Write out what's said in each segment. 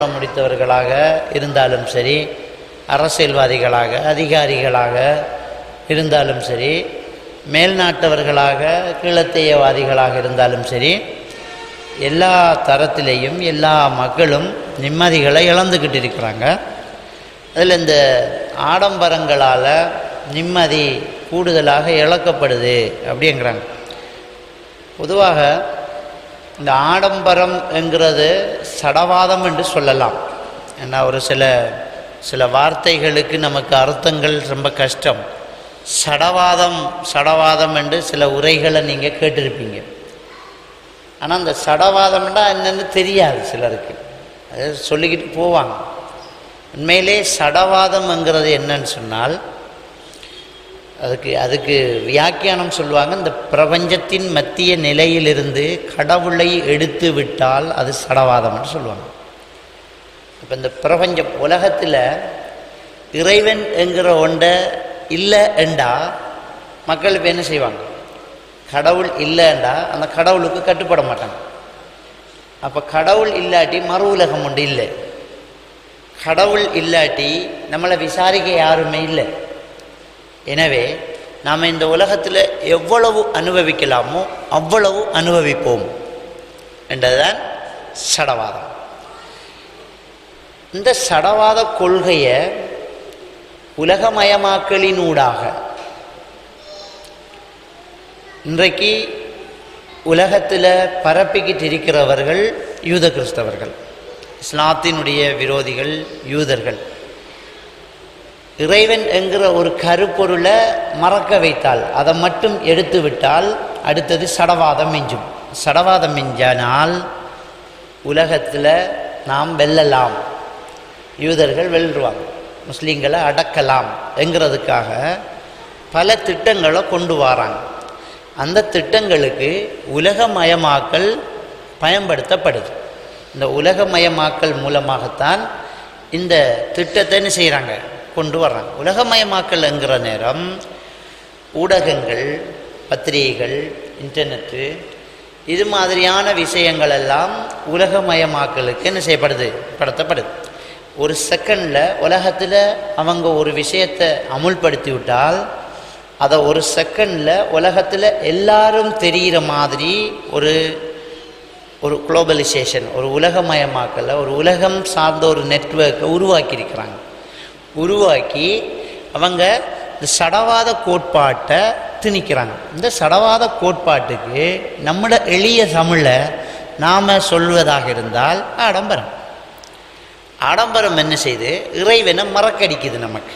முடித்தவர்களாக இருந்தாலும் சரி, அரசியல்வாதிகளாக அதிகாரிகளாக இருந்தாலும் சரி, மேல்நாட்டவர்களாக கீழத்தையவாதிகளாக இருந்தாலும் சரி, எல்லா தரத்திலேயும் எல்லா மக்களும் நிம்மதிகளை இழந்துக்கிட்டு இருக்கிறாங்க. அதில் இந்த ஆடம்பரங்களால் நிம்மதி கூடுதலாக இழக்கப்படுது அப்படிங்கிறாங்க. பொதுவாக இந்த ஆடம்பரம் என்கிறது சடவாதம் என்று சொல்லலாம். ஏன்னா ஒரு சில வார்த்தைகளுக்கு நமக்கு அர்த்தங்கள் ரொம்ப கஷ்டம். சடவாதம் என்று சில உரைகளை நீங்கள் கேட்டிருப்பீங்க. ஆனால் அந்த சடவாதம்னா என்னென்னு தெரியாது சிலருக்கு, அது சொல்லிக்கிட்டு போவாங்க. உண்மையிலே சடவாதம்ங்கிறது என்னன்னு சொன்னால் அதுக்கு வியாக்கியானம் சொல்லுவாங்க, இந்த பிரபஞ்சத்தின் மத்திய நிலையிலிருந்து கடவுளை எடுத்து விட்டால் அது சடவாதம்னு சொல்லுவாங்க. இப்போ இந்த பிரபஞ்ச உலகத்தில் இறைவன் என்கிற ஒன்றை இல்லை என்றா மக்கள் இப்போ என்ன செய்வாங்க? கடவுள் இல்லைண்டா அந்த கடவுளுக்கு கட்டுப்பட மாட்டாங்க. அப்போ கடவுள் இல்லாட்டி மறு உலகம் ஒன்று இல்லை, கடவுள் இல்லாட்டி நம்மளை விசாரிக்க யாருமே இல்லை. எனவே நாம் இந்த உலகத்தில் எவ்வளவு அனுபவிக்கலாமோ அவ்வளவு அனுபவிப்போம் என்றதுதான் சடவாதம். இந்த சடவாத கொள்கையை உலகமயமாக்கலினூடாக இன்றைக்கு உலகத்தில் பரப்பிக்கிட்டு இருக்கிறவர்கள் யூத கிறிஸ்தவர்கள், இஸ்லாத்தினுடைய விரோதிகள் யூதர்கள். இறைவன் என்கிற ஒரு கருப்பொருளை மறக்க வைத்தால், அதை மட்டும் எடுத்து விட்டால் அடுத்தது சடவாதம் மிஞ்சும். சடவாதம் மிஞ்சினால் உலகத்தில் நாம் வெல்லலாம், யூதர்கள் வெல்லுவாங்க, முஸ்லீம்களை அடக்கலாம் என்கிறதுக்காக பல திட்டங்களை கொண்டு வராங்க. அந்த திட்டங்களுக்கு உலகமயமாக்கல் பயன்படுத்தப்படுது. இந்த உலகமயமாக்கல் மூலமாகத்தான் இந்த திட்டத்தை என்ன செய்கிறாங்க, கொண்டு வர்றாங்க. உலகமயமாக்கல் என்கிற நேரம் ஊடகங்கள், பத்திரிகைகள், இன்டர்நெட்டு, இது மாதிரியான விஷயங்கள் எல்லாம் உலகமயமாக்கலுக்கு என்ன செய்யப்படுது, படுத்தப்படுது. ஒரு செகண்டில் உலகத்தில் அவங்க ஒரு விஷயத்தை அமுல்படுத்தி விட்டால் அதை ஒரு செகண்டில் உலகத்தில் எல்லாரும் தெரிகிற மாதிரி ஒரு குளோபலைசேஷன், ஒரு உலகமயமாக்கலை, ஒரு உலகம் சார்ந்த ஒரு நெட்வொர்க்கை உருவாக்கியிருக்கிறாங்க. உருவாக்கி அவங்க இந்த சடவாத கோட்பாட்டை திணிக்கிறாங்க. இந்த சடவாத கோட்பாட்டுக்கு நம்மளோட எளிய தமிழை நாம் சொல்வதாக இருந்தால் ஆடம்பரம். ஆடம்பரம் என்ன செய்து இறைவனை மறக்கடிக்குது. நமக்கு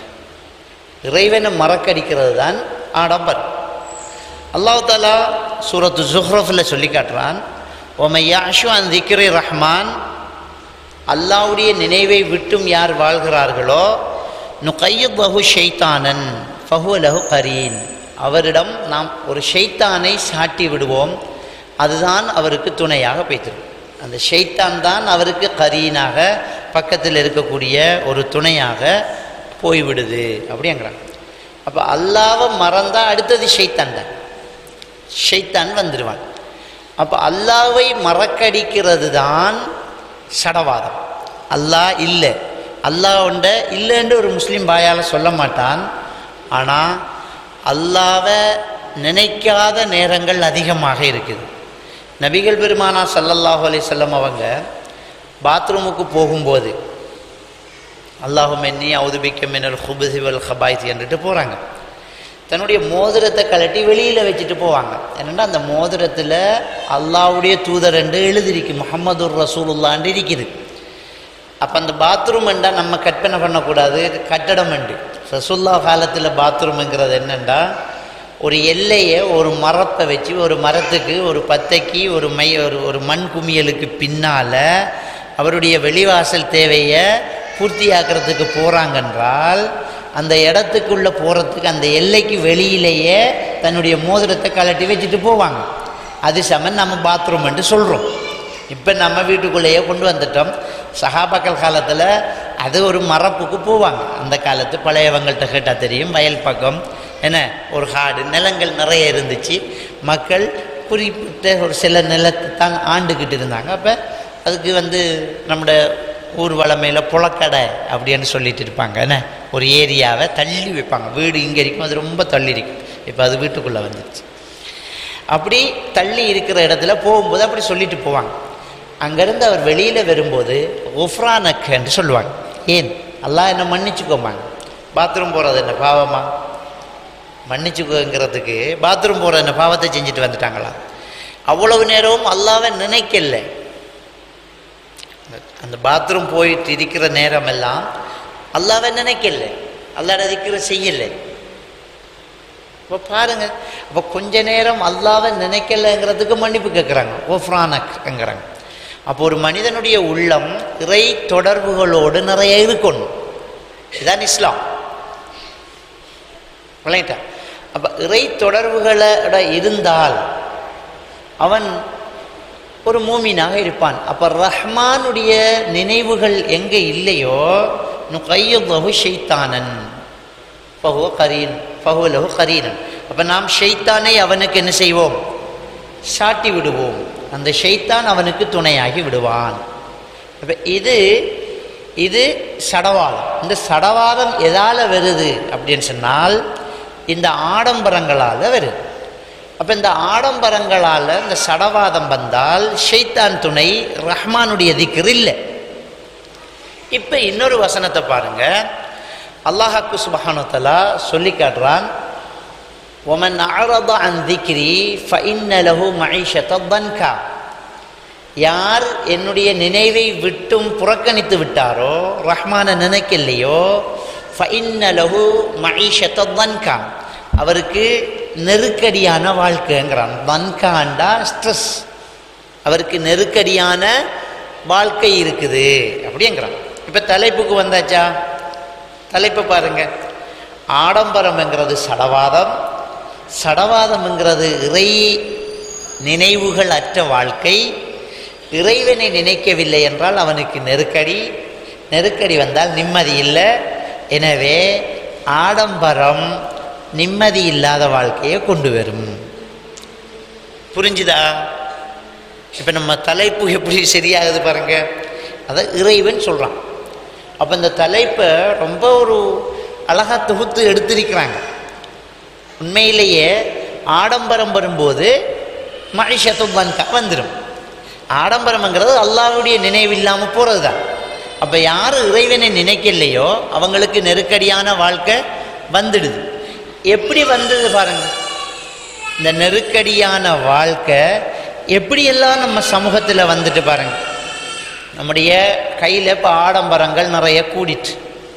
இறைவனை மறக்கடிக்கிறது தான் ஆடம்பரம். அல்லாஹ் தஆலா சூரத்து ஸுஹ்ரஃபில் சொல்லி காட்டுறான், ஒமையாஷு அன் திக்ரி ரஹ்மான், அல்லாஹ்வுடைய நினைவை விட்டும் யார் வாழ்கிறார்களோ, நுகையித் லஹு ஷைத்தானன் ஃபஹுவ லஹு கரீன், அவரிடம் நாம் ஒரு ஷைத்தானை சாட்டி விடுவோம், அதுதான் அவருக்கு துணையாக பேசிடும். அந்த ஷைத்தான் தான் அவருக்கு கரீனாக, பக்கத்தில் இருக்கக்கூடிய ஒரு துணையாக போய்விடுது அப்படிங்கிறாங்க. அப்போ அல்லாவை மறந்தால் அடுத்தது ஷைத்தான் தான், ஷைத்தான் வந்துடுவான். அப்போ அல்லாவை மறக்கடிக்கிறது தான் சடவாதம். அல்லாஹ் இல்லை, அல்லாஹ் உண்ட இல்லைன்னு ஒரு முஸ்லீம் பாயால் சொல்ல மாட்டான். ஆனால் அல்லாவை நினைக்காத நேரங்கள் அதிகமாக இருக்குது. நபிகள் பெருமானா ஸல்லல்லாஹு அலைஹி வஸல்லம் அவங்க பாத்ரூமுக்கு போகும்போது அல்லாஹும்ம இன்னி அஊது பிக்க மினல் குபுஸி வல் கபாயிஸ் என்றுட்டு போகிறாங்க. தன்னுடைய மோதிரத்தை கழட்டி வெளியில் வச்சுட்டு போவாங்க. என்னென்னா அந்த மோதிரத்தில் அல்லாஹ்வுடைய தூதர் என்று எழுதிருக்கு, முஹம்மதுர் ரசூலுல்லாஹ் இருக்குது. அப்போ அந்த பாத்ரூம் என்றால் நம்ம கற்பனை பண்ணக்கூடாது, கட்டடம் என்று. ரசூலுல்லாஹ் காலத்தில் பாத்ரூம்ங்கிறது என்னென்னா ஒரு எல்லையை ஒரு மரத்தை வச்சு, ஒரு மரத்துக்கு ஒரு பத்தைக்கு ஒரு மண் குமியலுக்கு பின்னால் அவருடைய வெளிவாசல் தேவையை பூர்த்தியாக்கிறதுக்கு போகிறாங்கன்றால் அந்த இடத்துக்குள்ளே போகிறதுக்கு அந்த எல்லைக்கு வெளியிலேயே தன்னுடைய மோதிரத்தை கழட்டி வச்சுட்டு போவாங்க. அது சமன் நம்ம பாத்ரூம் என்று சொல்கிறோம். இப்போ நம்ம வீட்டுக்குள்ளேயே கொண்டு வந்துட்டோம். சஹாபாக்கள் காலத்தில் அது ஒரு மரப்புக்கு போவாங்க. அந்த காலத்து பழையவங்கள்ட்ட கேட்டால் தெரியும், வயல் பக்கம் என்ன ஒரு காடு நிலங்கள் நிறைய இருந்துச்சு. மக்கள் குறிப்பிட்ட ஒரு சில நிலத்தை தான் ஆண்டுக்கிட்டு இருந்தாங்க. அப்போ அதுக்கு நம்முடைய ஊர் வளமையில் புழக்கடை அப்படின்னு சொல்லிட்டு இருப்பாங்க. என்ன, ஒரு ஏரியாவை தள்ளி வைப்பாங்க. வீடு இங்கே இருக்கும், அது ரொம்ப தள்ளி இருக்கும். இப்போ அது வீட்டுக்குள்ளே வந்துடுச்சு. அப்படி தள்ளி இருக்கிற இடத்துல போகும்போது அப்படி சொல்லிட்டு போவாங்க. அங்கேருந்து அவர் வெளியில் வரும்போது ஒஃப்ரானக் என்று சொல்லுவாங்க. ஏன், அல்லாஹ் என்ன மன்னிச்சுக்கோமாங்க. பாத்ரூம் போகிறது என்ன பாவமா? மன்னிச்சுக்கோங்கிறதுக்கு பாத்ரூம் போகிற என்ன பாவத்தை செஞ்சுட்டு வந்துட்டாங்களா? அவ்வளவு நேரமும் அல்லாஹ்வை நினைக்கல. அந்த பாத்ரூம் போயிட்டு இருக்கிற நேரமெல்லாம் அல்லாஹ்வை நினைக்கல, அல்லாஹ்வை திக்ர் செய்யலை. இப்போ பாருங்க, அப்போ கொஞ்ச நேரம் அல்லாஹ்வை நினைக்கலைங்கிறதுக்கு மன்னிப்பு கேட்குறாங்க, ஒஃப்ரானக்ங்கிறாங்க. அப்போ ஒரு மனிதனுடைய உள்ளம் இறை தொடர்புகளோடு நிறைய இருக்கணும். இதுதான் இஸ்லாம். விளங்கிட்டா? அப்போ இறை தொடர்புகளோட இருந்தால் அவன் ஒரு மூமினாக இருப்பான். அப்போ ரஹ்மானுடைய நினைவுகள் எங்கே இல்லையோ நுகையுதஹு ஷைத்தானன் ஃபஹுவ கரீன் ஃபஹுவ லஹு கரீனன். அப்போ நாம் ஷைத்தானை அவனுக்கு என்ன செய்வோம்? சாட்டி விடுவோம். அந்த ஷைத்தான் அவனுக்கு துணையாகி விடுவான். அப்போ இது சடவாதம். இந்த சடவாதம் எதால் வருது அப்படின்னு சொன்னால் இந்த ஆடம்பரங்களால் வருது. அப்போ இந்த ஆடம்பரங்களால் இந்த சடவாதம் வந்தால் ஷைத்தான் துணை, ரஹ்மானுடைய திக்ர் இல்லை. இப்போ இன்னொரு வசனத்தை பாருங்க, அல்லாஹ் சுப்ஹானஹு வ தஆலா சொல்லி காட்டுறான், ஒமன் அஅரத அன் திக்ரி ஃபஇன்ன லஹு மஈஷத்தன் தன்கா. யார் என்னுடைய நினைவை விட்டும் புறக்கணித்து விட்டாரோ, ரஹ்மானை நினைக்கலையோ, ஃபஇன்ன லஹு மஈஷத்தன் தன்கா, அவருக்கு நெருக்கடியான வாழ்க்கைங்கிறான். தன்காண்டா ஸ்ட்ரெஸ், அவருக்கு நெருக்கடியான வாழ்க்கை இருக்குது அப்படிங்கிறான். இப்போ தலைப்புக்கு வந்தாச்சா? தலைப்பு பாருங்க, ஆடம்பரம்ங்கிறது சடவாதம், சடவாதம்ங்கிறது இறை நினைவுகள் அற்ற வாழ்க்கை. இறைவனை நினைக்கவில்லை என்றால் அவனுக்கு நெருக்கடி, நெருக்கடி வந்தால் நிம்மதி இல்லை. எனவே ஆடம்பரம் நிம்மதி இல்லாத வாழ்க்கையை கொண்டு வரும். புரிஞ்சுதா? இப்போ நம்ம தலைப்பு எப்படி சரியாகுது பாருங்க. அதை இறைவன் சொல்கிறான். அப்போ இந்த தலைப்பை ரொம்ப ஒரு அழகாக தொகுத்து எடுத்திருக்கிறாங்க. உண்மையிலேயே ஆடம்பரம் வரும்போது மஈஷத்துன் தன்கா வந்துடும். ஆடம்பரம்ங்கிறது அல்லாஹ்வுடைய நினைவு இல்லாமல் போகிறது தான். அப்போ யார் இறைவனை நினைக்கலையோ அவங்களுக்கு நெருக்கடியான வாழ்க்கை வந்துடுது. எப்படி வந்தது பாருங்க. இந்த நெருக்கடியான வாழ்க்கை எப்படியெல்லாம் நம்ம சமூகத்தில் வந்துட்டு பாருங்க. நம்முடைய கையில் இப்போ ஆடம்பரங்கள் நிறைய கூடிட்டு,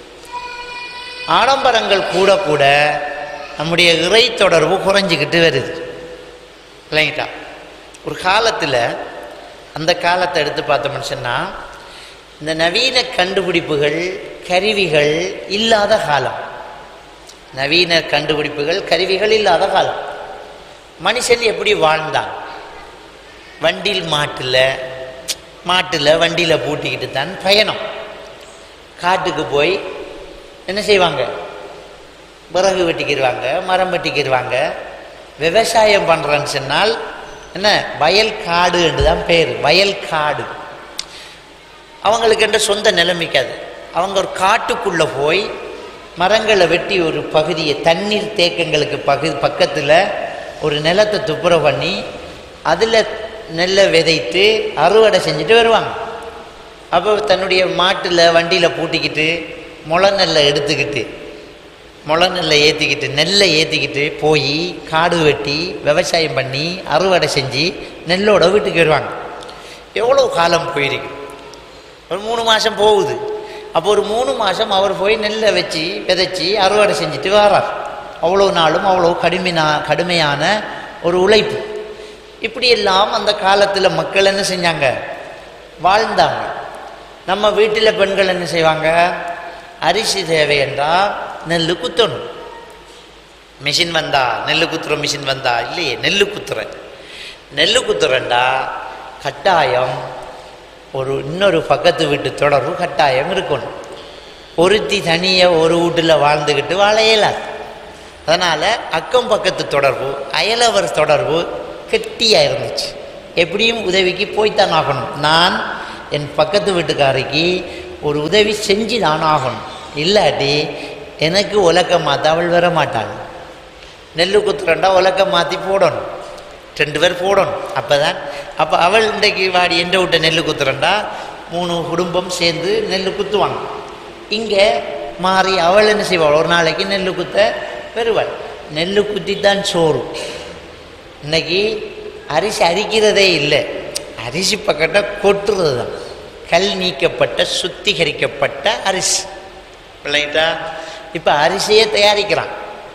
ஆடம்பரங்கள் கூட கூட நம்முடைய இறை தொடர்பு குறைஞ்சிக்கிட்டு வருது. இல்லைங்களா? ஒரு காலத்தில், அந்த காலத்தை எடுத்து பார்த்தோம்னு சொன்னால், இந்த நவீன கண்டுபிடிப்புகள் கருவிகள் இல்லாத காலம். நவீன கண்டுபிடிப்புகள் கருவிகள் இல்லாத காலம். மனுஷன் எப்படி வாழ்ந்தான்? வண்டியில் மாட்டில் வண்டியில் பூட்டிக்கிட்டு தான் பயணம். காட்டுக்கு போய் என்ன செய்வாங்க? விறகு வெட்டிக்கிடுவாங்க, மரம் வெட்டிக்கிடுவாங்க. விவசாயம் பண்ணுறேன்னு சொன்னால் என்ன, வயல் காடு என்று தான் பேர், வயல் காடு. அவங்களுக்கு என்ற சொந்த நிலைமைக்காது. அவங்க ஒரு காட்டுக்குள்ளே போய் மரங்களை வெட்டி ஒரு பகுதியை, தண்ணீர் தேக்கங்களுக்கு பக்கத்தில் ஒரு நிலத்தை துப்புரவு பண்ணி அதில் நெல்லை விதைத்து அறுவடை செஞ்சுட்டு வருவாங்க. அப்போ தன்னுடைய மாட்டில் வண்டியில் பூட்டிக்கிட்டு முளை நெல்லை எடுத்துக்கிட்டு, முளை நெல்லை நெல்லை ஏற்றிக்கிட்டு போய் காடு வெட்டி விவசாயம் பண்ணி அறுவடை செஞ்சு நெல்லோட வீட்டுக்கு வருவாங்க. எவ்வளோ காலம் போயிருக்கு? ஒரு 3 மாதம் போகுது. அப்போ ஒரு 3 மாதம் அவர் போய் நெல்லை வச்சு விதைச்சி அறுவடை செஞ்சுட்டு வரார். அவ்வளோ நாளும் அவ்வளோ கடுமையான ஒரு உழைப்பு. இப்படியெல்லாம் அந்த காலத்தில் மக்கள் என்ன செஞ்சாங்க? வாழ்ந்தாங்க. நம்ம வீட்டில் பெண்கள் என்ன செய்வாங்க? அரிசி தேவை என்றால் நெல் குத்தணும். மிஷின் வந்தா நெல் குத்துற மிஷின் வந்தா இல்லையே, நெல் குத்துறண்டா கட்டாயம் இன்னொரு பக்கத்து வீட்டு தொடர்பு கட்டாயம் இருக்கணும். ஒருத்தி தனியாக ஒரு வீட்டில் வாழ்ந்துக்கிட்டு வாழ இயலாது. அதனால் அக்கம் பக்கத்து தொடர்பு, அயலவர் தொடர்பு கெட்டியாக இருந்துச்சு. எப்படியும் உதவிக்கு போய்த்தான் ஆகணும். நான் என் பக்கத்து வீட்டுக்காரிக்கு ஒரு உதவி செஞ்சு நான் ஆகணும், இல்லாட்டி எனக்கு உலக்க மாற்ற அவள் வர மாட்டாள். நெல் குத்துறண்டா உலக்க மாற்றி போடணும், 2 பேர் போடணும். அப்போ அவள் இன்றைக்கு வாடி என்ற விட்ட நெல் குத்துறண்டா 3 குடும்பம் சேர்ந்து நெல் குத்துவாங்க. இங்கே மாறி அவள் என்ன செய்வாள், ஒரு நாளைக்கு நெல் குத்த பெறுவாள். நெல் குத்தி தான் சோறு. இன்னைக்கு அரிசி அரிக்கிறதே இல்லை, அரிசி பக்கத்தை கொட்டுறது தான். கல் நீக்கப்பட்ட சுத்திகரிக்கப்பட்ட அரிசி பிள்ளைட்டா. இப்போ அரிசியை தயாரிக்கிறான்,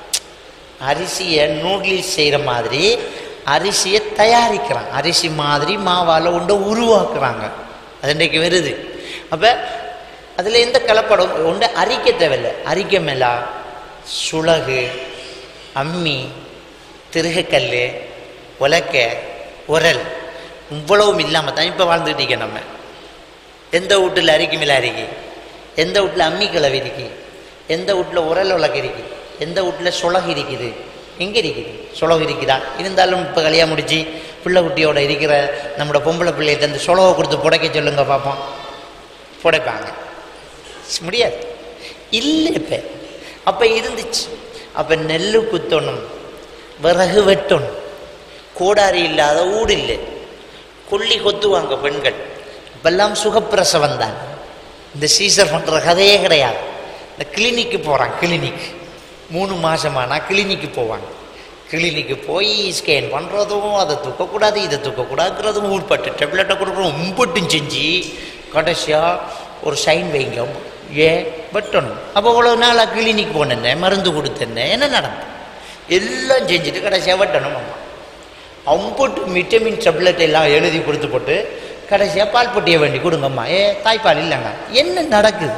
அரிசியை நூடுல்ஸ் செய்கிற மாதிரி அரிசியை தயாரிக்கிறான், அரிசி மாதிரி மாவால் ஒன்றை உருவாக்குறாங்க. அது இன்றைக்கு வருது. அப்போ அதில் எந்த கலப்படம் ஒன்று அரிக்க தேவையில்லை. அரிக்க மேலா சுளகு, அம்மி, திருகக்கல், உலக்க, உரல் இவ்வளவும் இல்லாமல் தான் இப்போ வாழ்ந்துக்கிட்டீங்க நம்ம. எந்த வீட்டில் அரிக்கு மேலே அரிக்கி, எந்த வீட்டில் அம்மி கிளவி இருக்கு, எந்த வீட்டில் உரல் உலக இருக்குது, எந்த வீட்டில் சுளகு இருக்குது, எங்கே இருக்குது சுளகு இருக்குதா? இருந்தாலும் இப்போ கல்யாணம் முடிச்சு பிள்ளை குட்டியோட இருக்கிற நம்மளோட பொம்பளை பிள்ளைகிட்ட அந்த சுளவை கொடுத்து புடைக்க சொல்லுங்க பார்ப்போம், புடைப்பாங்க? முடியாது, இல்லை. இப்போ அப்போ இருந்துச்சு. அப்போ நெல் குத்தணும், விறகு வெட்டணும், கோடாரி இல்லாத ஊடு இல்லை, கொல்லி கொத்துவாங்க பெண்கள். இப்பெல்லாம் சுகப்பிரசவம் தான், இந்த சீசர் பண்ணுற கதையே கிடையாது. இந்த கிளினிக்கு போகிறான், கிளினிக் 3 மாதமானா கிளினிக்கு போவாங்க. கிளினிக்கு போய் ஸ்கேன் பண்ணுறதும், அதை தூக்கக்கூடாது இதை தூக்கக்கூடாதுங்கிறதும், ஊட்பட்டு டெப்லெட்டை கொடுக்குறோம், உம்பட்டும் செஞ்சு கடைசியாக ஒரு சைன் வைங்க, ஏன் வெட்டணும். அப்போ இவ்வளோ நாளாக கிளினிக் போனேன்னே, மருந்து கொடுத்தேன்னே, என்ன நடந்தது எல்லாம் செஞ்சுட்டு கடைசியாக வெட்டணும். அம்மா அம்பட்டு விட்டமின் டெப்லெட் எல்லாம் எழுதி கொடுத்து போட்டு கடைசியாக பால் பொட்டியை வேண்டி கொடுங்கம்மா, தாய்ப்பால் இல்லைங்க. என்ன நடக்குது?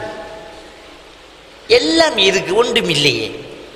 எல்லாம் இருக்கு, ஒன்றும் இல்லையே.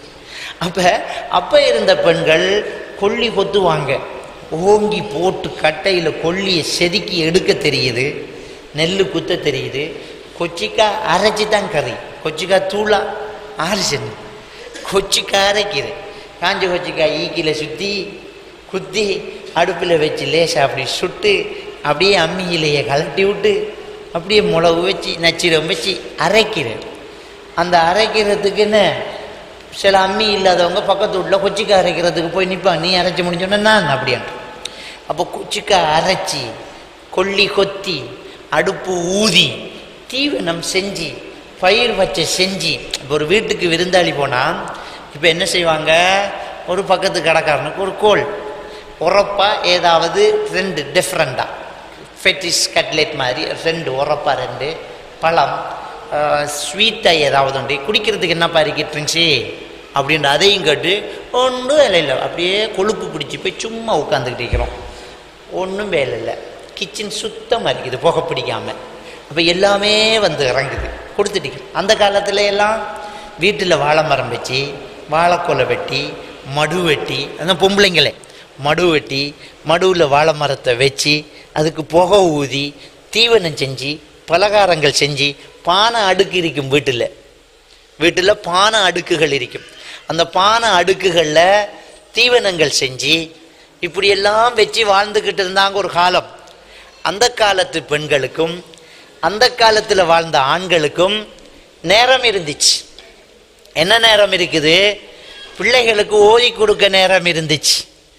அப்போ இருந்த பெண்கள் கொல்லி கொத்துவாங்க, ஓங்கி போட்டு கட்டையில் கொல்லியை செதுக்கி எடுக்க தெரியுது, நெல் குத்த தெரியுது. கொச்சிக்காய் அரைச்சி தான் கறி, கொச்சிக்காய் தூளா அரைச்சது, கொச்சிக்காய் அரைக்கிறது. காஞ்ச கொச்சிக்காய் ஈக்கில சுற்றி குத்தி அடுப்பில் வச்சு லேசாக அப்படி சுட்டு அப்படியே அம்மியிலேயே கலட்டி விட்டு அப்படியே மிளகு வச்சு நச்சிரம் வச்சு அரைக்கிறேன். அந்த அரைக்கிறதுக்குன்னு சில அம்மி இல்லாதவங்க பக்கத்து வீட்டில் கொச்சிக்காய் அரைக்கிறதுக்கு போய் நிற்பாங்க, நீ அரைச்சி முடிஞ்சோன்னா நான் அப்படின்ட்டு. அப்போ கொச்சிக்காய் அரைச்சி கொல்லி கொத்தி அடுப்பு ஊதி தீவனம் செஞ்சு பயிர் வச்ச செஞ்சு. இப்போ ஒரு வீட்டுக்கு விருந்தாளி போனால் இப்போ என்ன செய்வாங்க, ஒரு பக்கத்து கடைக்காரனுக்கு ஒரு கோல் உரப்பாக ஏதாவது 2 டிஃப்ரெண்ட்டாக ஃபெட்டிஸ் கட்லெட் மாதிரி 2 உரப்பாக 2 பழம் ஸ்வீட்டாக ஏதாவது உண்டு, குடிக்கிறதுக்கு என்னப்பா இருக்கு ட்ரிங்க்ஸு அப்படின்ற அதையும் கேட்டு ஒன்றும் வேலை இல்லை, அப்படியே கொழுப்பு பிடிச்சி போய் சும்மா உட்காந்துக்கிட்டு இருக்கிறோம், ஒன்றும் வேலை இல்லை. கிச்சன் சுத்தமாக இருக்குது, புகை பிடிக்காமல். அப்போ எல்லாமே வந்து இறங்குது, கொடுத்துட்டு. அந்த காலத்தில் எல்லாம் வீட்டில் வாழை மரம் வச்சு வாழைக்கொலை வெட்டி மடு வெட்டி, அந்த பொம்பளைங்களே மடு வெட்டி மடுவில் வாழை மரத்தை வச்சு அதுக்கு புகை ஊதி தீவனம் செஞ்சு பலகாரங்கள் செஞ்சு பானை அடுக்கு இருக்கும். வீட்டில் பானை அடுக்குகள் இருக்கும். அந்த பானை அடுக்குகளில் தீவனங்கள் செஞ்சு இப்படியெல்லாம் வச்சு வாழ்ந்துக்கிட்டு இருந்தாங்க ஒரு காலம். அந்த காலத்து பெண்களுக்கும் அந்த காலத்தில் வாழ்ந்த ஆண்களுக்கும் நேரம் இருந்துச்சு. என்ன நேரம் இருக்குது? பிள்ளைகளுக்கு ஓதி கொடுக்க நேரம் இருந்துச்சு,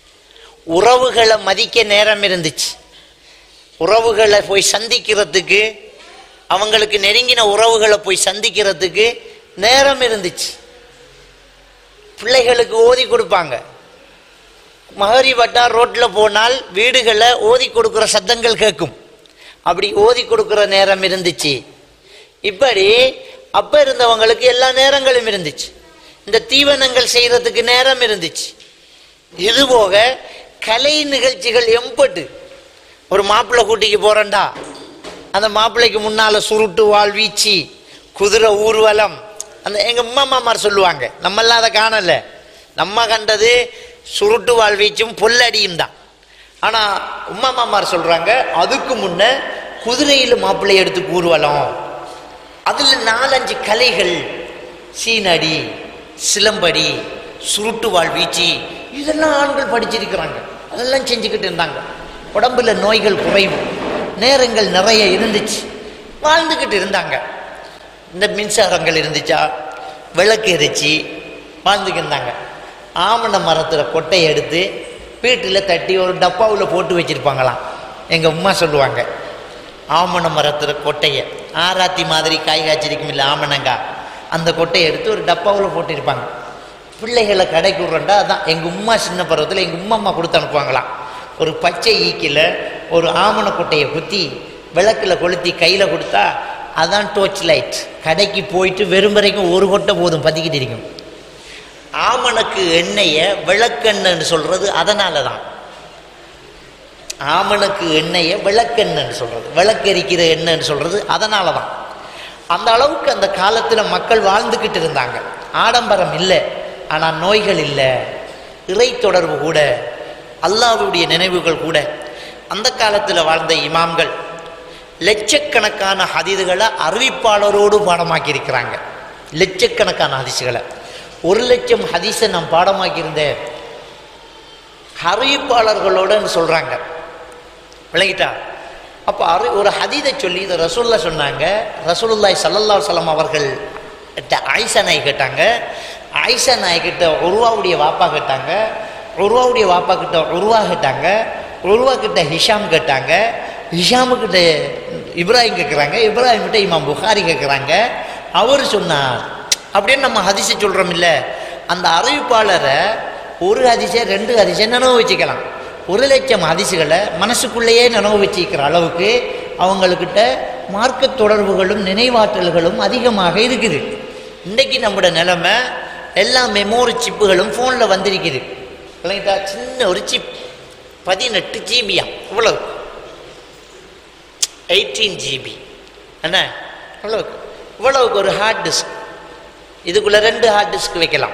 உறவுகளை மதிக்க நேரம் இருந்துச்சு, உறவுகளை போய் சந்திக்கிறதுக்கு, அவங்களுக்கு நெருங்கின உறவுகளை போய் சந்திக்கிறதுக்கு நேரம் இருந்துச்சு. பிள்ளைகளுக்கு ஓதி கொடுப்பாங்க. மகரி வட்டா ரோட்டில் போனால் வீடுகளில் ஓதி கொடுக்குற சத்தங்கள் கேட்கும். அப்படி ஓதி கொடுக்குற நேரம் இருந்துச்சு. இப்படி அப்போ இருந்தவங்களுக்கு எல்லா நேரங்களும் இருந்துச்சு. இந்த தீவனங்கள் செய்கிறதுக்கு நேரம் இருந்துச்சு. இதுபோக கலை நிகழ்ச்சிகள் எம்பட்டு. ஒரு மாப்பிள்ளை கூட்டிக்கு போகிறேன்டா, அந்த மாப்பிள்ளைக்கு முன்னால் சுருட்டு வாழ் வீச்சு குதிரை ஊர்வலம், அந்த எங்கள் அம்மாமார் சொல்லுவாங்க. நம்மெல்லாம் அதை காணலை. நம்ம கண்டது சுருட்டு வாழ் வீச்சும் பொல்லடியும் தான். ஆனால் உம்மாமார் சொல்கிறாங்க அதுக்கு முன்ன குதிரையில் மாப்பிள்ளை எடுத்து ஊர்வலம், அதில் 4-5 கலைகள், சீனடி, சிலம்படி, சுருட்டு வாழ் வீச்சு, இதெல்லாம் ஆண்கள் படிச்சிருக்கிறாங்க. அதெல்லாம் செஞ்சுக்கிட்டு இருந்தாங்க. உடம்புல நோய்கள் குறையும். நேரங்கள் நிறைய இருந்துச்சு, வாழ்ந்துக்கிட்டு இருந்தாங்க. இந்த மின்சாரங்கள் இருந்துச்சா, விளக்கு எரிச்சு வாழ்ந்துக்கிட்டு இருந்தாங்க. ஆமண மரத்தில் கொட்டையை எடுத்து வீட்டில் தட்டி ஒரு டப்பாவில் போட்டு வச்சுருப்பாங்களாம். எங்கள் உம்மா சொல்லுவாங்க, ஆமண மரத்தில் கொட்டையை ஆராத்தி மாதிரி காய் காய்ச்சிருக்கும் இல்லை ஆமணங்கா, அந்த கொட்டையை எடுத்து ஒரு டப்பாவில் போட்டிருப்பாங்க. பிள்ளைகளை கடைக்கு விட்றண்டா அதான் எங்கள் உம்மா சின்ன பருவத்தில் எங்கள் உம்மா கொடுத்து அனுப்புவாங்களாம். ஒரு பச்சை ஈக்கில் ஒரு ஆமண கொட்டையை குத்தி விளக்கில் கொளுத்தி கையில் கொடுத்தா அதான் டோர்ச் லைட். கடைக்கு போயிட்டு வெறும் வரைக்கும் ஒரு கொட்டை போதும், பற்றிக்கிட்டு இருக்கும். ஆமணக்கு எண்ணெயை விளக்கெண்ணன்னு சொல்கிறது அதனால தான். ஆமணக்கு எண்ணெயை விளக்கெண்ணன்னு சொல்கிறது, விளக்கெரிக்கிற எண்ணெய்ன்னு சொல்கிறது அதனால தான். அந்த அளவுக்கு அந்த காலத்தில் மக்கள் வாழ்ந்துக்கிட்டு இருந்தாங்க. ஆடம்பரம் இல்லை, ஆனால் நோய்கள் இல்லை, இறை தொடர்பு கூட, அல்லாஹ்வுடைய நினைவுகள் கூட. அந்த காலத்தில் வாழ்ந்த இமாம்கள் லட்சக்கணக்கான ஹதீதுகளை அறிவிப்பாளரோடு பாடமாக்கி இருக்கிறாங்க. லட்சக்கணக்கான ஹதீஸுகளை, 1,00,000 ஹதீஸை நான் பாடமாக்கியிருந்தேன் அறிவிப்பாளர்களோடன்னு சொல்கிறாங்க. விளங்கிட்டா? அப்போ ஒரு ஹதீதை சொல்லி இதை ரசூல்லா சொன்னாங்க. ரசூலுல்லாஹி ஸல்லல்லாஹு அலைஹி வஸல்லம் அவர்கள் ஆயிஷா நாய் கேட்டாங்க. ஆயிஷா நாய் கிட்ட உருவாவுடைய வாப்பா கேட்டாங்க. உருவாவுடைய வாப்பா கிட்ட உருவா கேட்டாங்க. உருவா கிட்ட ஹிஷாம் கேட்டாங்க. ஹிஷாமுக்கிட்ட இப்ராஹிம் கேட்குறாங்க. இப்ராஹிம் கிட்ட இமாம் புகாரி கேட்குறாங்க. அவர் சொன்னார் அப்படின்னு நம்ம ஹதீஸை சொல்கிறோம் இல்லை. அந்த அறிவிப்பாளரை ஒரு ஹதீஸை 2 ஹதீஸை நினைவு வச்சுக்கலாம். 1,00,000 ஹதீஸுகளை மனசுக்குள்ளேயே நினைவு வச்சுக்கிற அளவுக்கு அவங்கக்கிட்ட மார்க்க தொடர்புகளும் நினைவாற்றல்களும் அதிகமாக இருக்குது. இன்றைக்கி நம்மளோட நிலைமை எல்லா மெமோரி சிப்புகளும் ஃபோனில் வந்திருக்குது. இல்லைங்களா? சின்ன ஒரு சிப் 18 ஜிபியா, இவ்வளவு 18 ஜிபி என்ன, இவ்வளவுக்கு ஒரு ஹார்ட் டிஸ்க். இதுக்குள்ளே 2 ஹார்ட் டிஸ்க் வைக்கலாம்.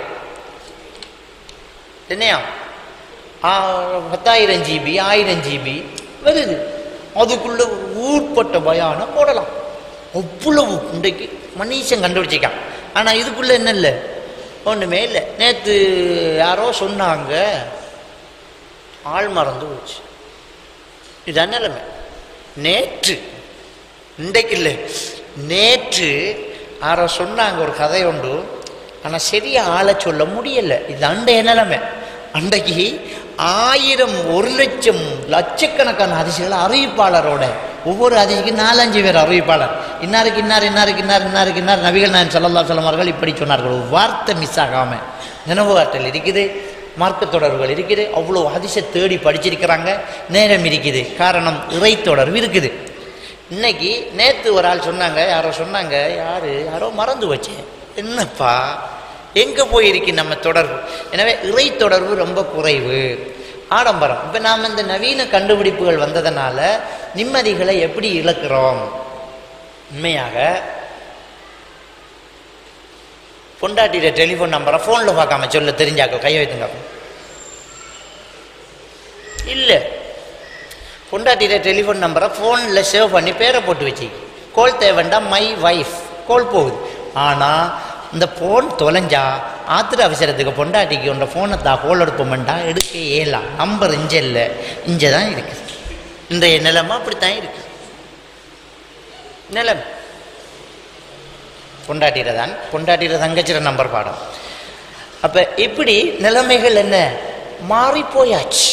என்னையா 10,000 ஜிபி 1000 ஜிபி வருது. அதுக்குள்ளே ஊர்பட்ட பயானம் போடலாம். அவ்வளவு இன்றைக்கு மனுஷன் கண்டுபிடிச்சிக்கான். ஆனால் இதுக்குள்ளே என்ன இல்லை, ஒன்றுமே இல்லை. நேற்று யாரோ சொன்னாங்க, ஆள் மறந்து போச்சு. இதுதான் நிலைமை. நேற்று, இன்றைக்கு இல்லை, நேற்று யாரோ சொன்னாங்க ஒரு கதை உண்டு. ஆனால் சரியாக ஆளை சொல்ல முடியலை. இது அண்டைய நிலைமை. அன்றைக்கு 1000 1,00,000 லட்சக்கணக்கான ஹதீஸுகளை அறிவிப்பாளரோட, ஒவ்வொரு ஹதீஸுக்கு 4-5 பேர் அறிவிப்பாளர். இன்னாருக்கு இன்னார் இன்னாருக்கு இன்னார் இன்னாருக்கு இன்னார் நபிகள் நாயகம் ஸல்லல்லாஹு அலைஹி வஸல்லம் அவர்கள் இப்படி சொன்னார்கள். ஒரு வார்த்தை மிஸ் ஆகாமல் நினைவு ஆற்றல் இருக்குது, மார்க்க தொடர்புகள் இருக்குது. அவ்வளோ ஹதீஸை தேடி படிச்சிருக்கிறாங்க. நேரம் இருக்குது, காரணம் இறை தொடர்பு இருக்குது. இன்னைக்கு நேற்று ஒரு ஆள் சொன்னாங்க, யாரோ சொன்னாங்க, யாரோ மறந்து வச்சேன். என்னப்பா எங்கே போயிருக்கு நம்ம தொடர்பு? எனவே இறை தொடர்பு ரொம்ப குறைவு, ஆடம்பரம். இப்போ நாம் இந்த நவீன கண்டுபிடிப்புகள் வந்ததுனால நிம்மதிகளை எப்படி இழக்கிறோம்? உண்மையாக பொண்டாட்டிய டெலிஃபோன் நம்பரை ஃபோனில் பார்க்காம சொல்ல தெரிஞ்சாக்க கையை வைத்துங்க. இல்லை, பொண்டாட்டிய டெலிஃபோன் நம்பரை ஃபோனில் சேவ் பண்ணி பேரை போட்டு வச்சு கோல் தேவைண்டா மை வைஃப் கோல் போகுது. ஆனால் இந்த ஃபோன் தொலைஞ்சா ஆத்திர அவசரத்துக்கு பொண்டாட்டிக்கு உண்ட ஃபோனை தான் கோல் எடுப்போம்டா எடுக்க ஏலாம். நம்பர் இங்கே இல்லை, இங்கே தான் இருக்குது. இன்றைய நிலைமை அப்படித்தான் இருக்குது. நிலைமை பொண்டாட்டியில தங்கச்சிற நம்பர் பாடம். அப்போ இப்படி நிலைமைகள் என்ன மாறிப்போயாச்சு.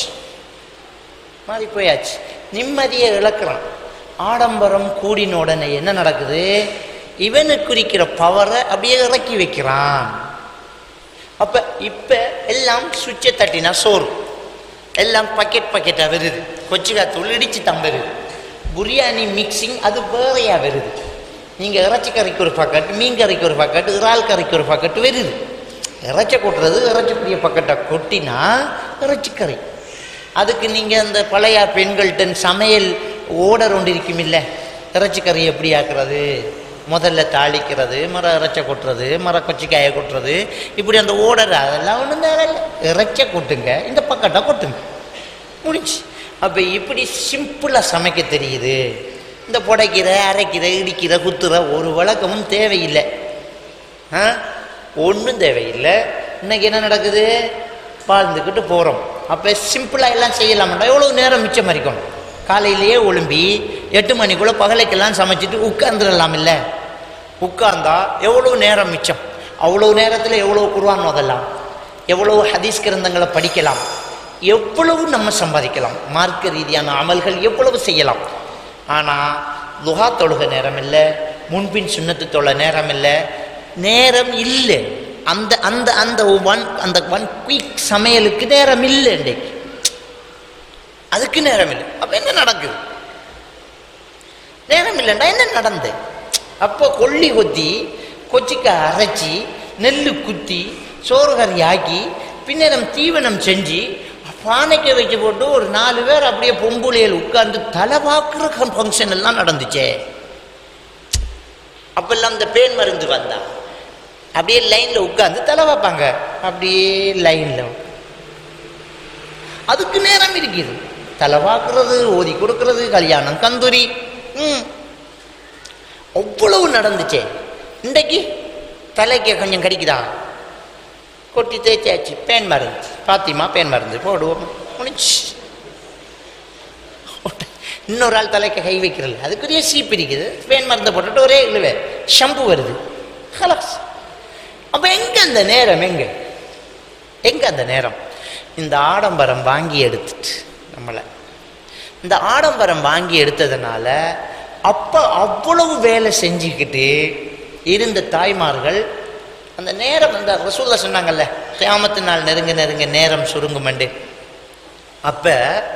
நிம்மதியை இழக்கிறான். ஆடம்பரம் கூடின உடனே என்ன நடக்குது? இவனு குறிக்கிற பவரை அப்படியே இறக்கி வைக்கிறான். அப்போ இப்போ எல்லாம் சுவிட்சை தட்டினா சோறு எல்லாம் பக்கெட்டாக வருது. கொச்சிக்காத்தூள் இடித்து தான் வருது. பிரியாணி மிக்சிங் அது வேறையாக வருது. நீங்கள் இறைச்சி கறிக்கு ஒரு பக்கெட், மீன் கறிக்கு ஒரு பக்கெட், இறால் கறிக்கு ஒரு பக்கெட் வருது. இறைச்சி கொட்டுறது இறைச்சிக்குரிய பக்கெட்டை கொட்டினா இறைச்சிக்கறி. அதுக்கு நீங்கள் அந்த பழைய பெண்கள்கிட்ட சமையல் ஓடர் ஒன்று இருக்கும் இல்லை, இறைச்சிக்கறி எப்படி ஆக்குறது, முதல்ல தாளிக்கிறது, இறைச்சை கொட்டுறது, கொச்சிக்காயை கொட்டுறது, இப்படி அந்த ஓடர் அதெல்லாம் ஒன்றும் தேவையில்லை. இறைச்சை கொட்டுங்க, இந்த பக்கெட்டை கொட்டுங்க, முடிச்சு. அப்போ இப்படி சிம்பிளாக சமைக்க தெரியுது. இந்த புடைக்கிற அரைக்கிற இடிக்கிற குத்துற ஒரு வழக்கமும் தேவையில்லை. ஒன்றும் தேவையில்லை. இன்னைக்கு என்ன நடக்குது? வாழ்ந்துக்கிட்டு போகிறோம். அப்போ சிம்பிளாக எல்லாம் செய்யலாம்டா. எவ்வளோ நேரம் மிச்சம் மறிக்கணும்? காலையிலேயே ஒழும்பி 8 மணிக்குள்ளே பகலைக்கெல்லாம் சமைச்சிட்டு உட்கார்ந்துடலாம். இல்லை உட்கார்ந்தா எவ்வளோ நேரம் மிச்சம். அவ்வளோ நேரத்தில் எவ்வளோ குர்ஆன் ஓதலாம், எவ்வளோ ஹதீஸ் கிரந்தங்களை படிக்கலாம், எவ்வளவு நம்ம சம்பாதிக்கலாம், மார்க்க ரீதியான அமல்கள் எவ்வளவு செய்யலாம். ஆனால் துஹா தொழுக நேரம் இல்லை, முன்பின் சுன்னத்து தொழ நேரம் இல்லை, நேரம் இல்லை. அந்த அந்த அந்த ஒன் குயிக் சமையலுக்கு நேரம் இல்லை. இன்றைக்கு அதுக்கு நேரம் இல்லை. அப்போ என்ன நடக்குது? நேரம் இல்லைண்டா என்ன நடந்து? அப்போ கொல்லி கொத்தி கொச்சிக்காய் அரைச்சி நெல் குத்தி சோறு கறி ஆக்கி பின்னரம் தீவனம் செஞ்சு பானைக்கு வச்சு போட்டு ஒரு 4 பேர் அப்படியே பொம்புளையில் உட்கார்ந்து தலை பார்க்குற ஃபங்க்ஷன் எல்லாம் நடந்துச்சே. அப்பெல்லாம் இந்த பேன் மருந்து வந்தா அப்படியே லைனில் உட்கார்ந்து தலை வைப்பாங்க. அப்படியே லைனில் அதுக்கு நேரம் இருக்குது. தலை பார்க்கறது, ஓதி கொடுக்கறது, கல்யாணம், கந்தூரி, அவ்வளவு நடந்துச்சே. இன்றைக்கு தலைக்கு கொஞ்சம் கடிக்குதா, கொட்டி தேய்ச்சாச்சு, பேன் மருந்து, பாத்திமா பேன் மருந்து போடுவோம், முடிச்சு. இன்னொரு ஆள் தலைக்கு கை வைக்கிறது, அதுக்குரிய சீப் இருக்குது, பேன் மருந்தை போட்டுட்டு ஒரே இழுவே ஷம்பு வருது, ஹலாஸ். அப்போ எங்க அந்த நேரம்? எங்க அந்த நேரம்? இந்த ஆடம்பரம் வாங்கி எடுத்துட்டு நம்மளை இந்த ஆடம்பரம் வாங்கி எடுத்ததுனால அப்போ அவ்வளவு வேலை செஞ்சுக்கிட்டு இருந்த தாய்மார்கள் அந்த நேரம், அந்த ரசூலுல்லாஹ் சொன்னாங்கல்ல, கியாமத்து நாள் நெருங்க நெருங்க நேரம் சுருங்குமண்டு. அப்ப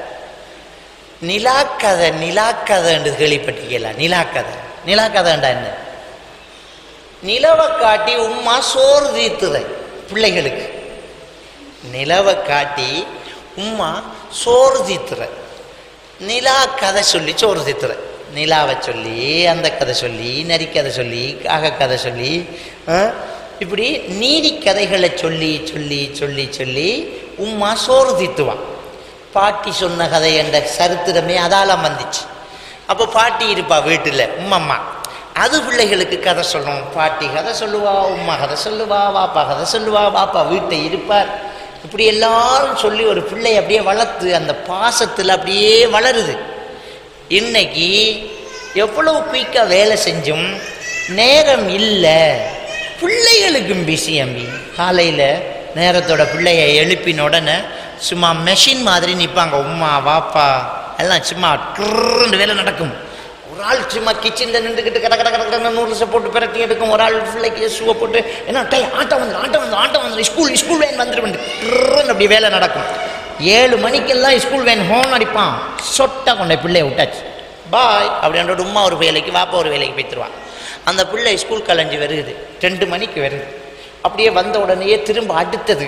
நிலாக்கதை என்று கேள்விப்பட்டிருக்கீங்களா? நிலாக்கதைண்டா என்ன? நிலவை காட்டி உம்மா சோறு தீர்த்துற பிள்ளைகளுக்கு. நிலவை காட்டி உம்மா சோறு தீர்த்துற, நிலா கதை சொல்லி சோறு தீர்த்துற. நிலாவை சொல்லி, அந்த கதை சொல்லி, நரிக்கதை சொல்லி, காக கதை சொல்லி, இப்படி நீதி கதைகளை சொல்லி சொல்லி சொல்லி சொல்லி உம்மா சோறு தீர்த்துவான். பாட்டி சொன்ன கதை என்ற சரித்திரமே அதாலாம் வந்துச்சு. அப்போ பாட்டி இருப்பா வீட்டில், உம்மம்மா, அது பிள்ளைகளுக்கு கதை சொல்லணும். பாட்டி கதை சொல்லுவா, உம்மா கதை சொல்லுவா, வாப்பா கதை சொல்லுவா, வாப்பா வீட்டை இருப்பார். இப்படி எல்லாரும் சொல்லி ஒரு பிள்ளை அப்படியே வளர்த்து அந்த பாசத்தில் அப்படியே வளருது. இன்னைக்கு எவ்வளவு குயிக்காக வேலை செஞ்சும் நேரம் இல்லை. பிள்ளைகளுக்கும் பிஸி அம்பி. காலையில் நேரத்தோட பிள்ளைய எழுப்பின உடனே சும்மா மெஷின் மாதிரி நிற்பாங்க. உம்மா வாப்பா எல்லாம் சும்மா ட்ருன்னு வேலை நடக்கும். ஒரு ஆள் சும்மா கிச்சனில் நின்றுக்கிட்டு கட கட கடை நூறுசை போட்டு பிரட்டி எடுக்கும். ஒரு ஆள் பிள்ளைக்கு ஷூவை போட்டு என்ன டை ஆட்டம் வந்து ஸ்கூல் வேன் வந்துட்டு ட்ருன்னு அப்படி வேலை நடக்கும். 7 மணிக்கெல்லாம் ஸ்கூல் வேன் ஹோன் அடிப்பான். சொட்டா கொண்ட பிள்ளைய விட்டாச்சு, பாய் அப்படின்ற உம்மா ஒரு வேலைக்கு, வாப்பா ஒரு வேலைக்கு போய்த்துருவான். அந்த பிள்ளை ஸ்கூல் கலைஞ்சி வருது, 2 மணிக்கு வருது. அப்படியே வந்த உடனேயே திரும்ப அடுத்தது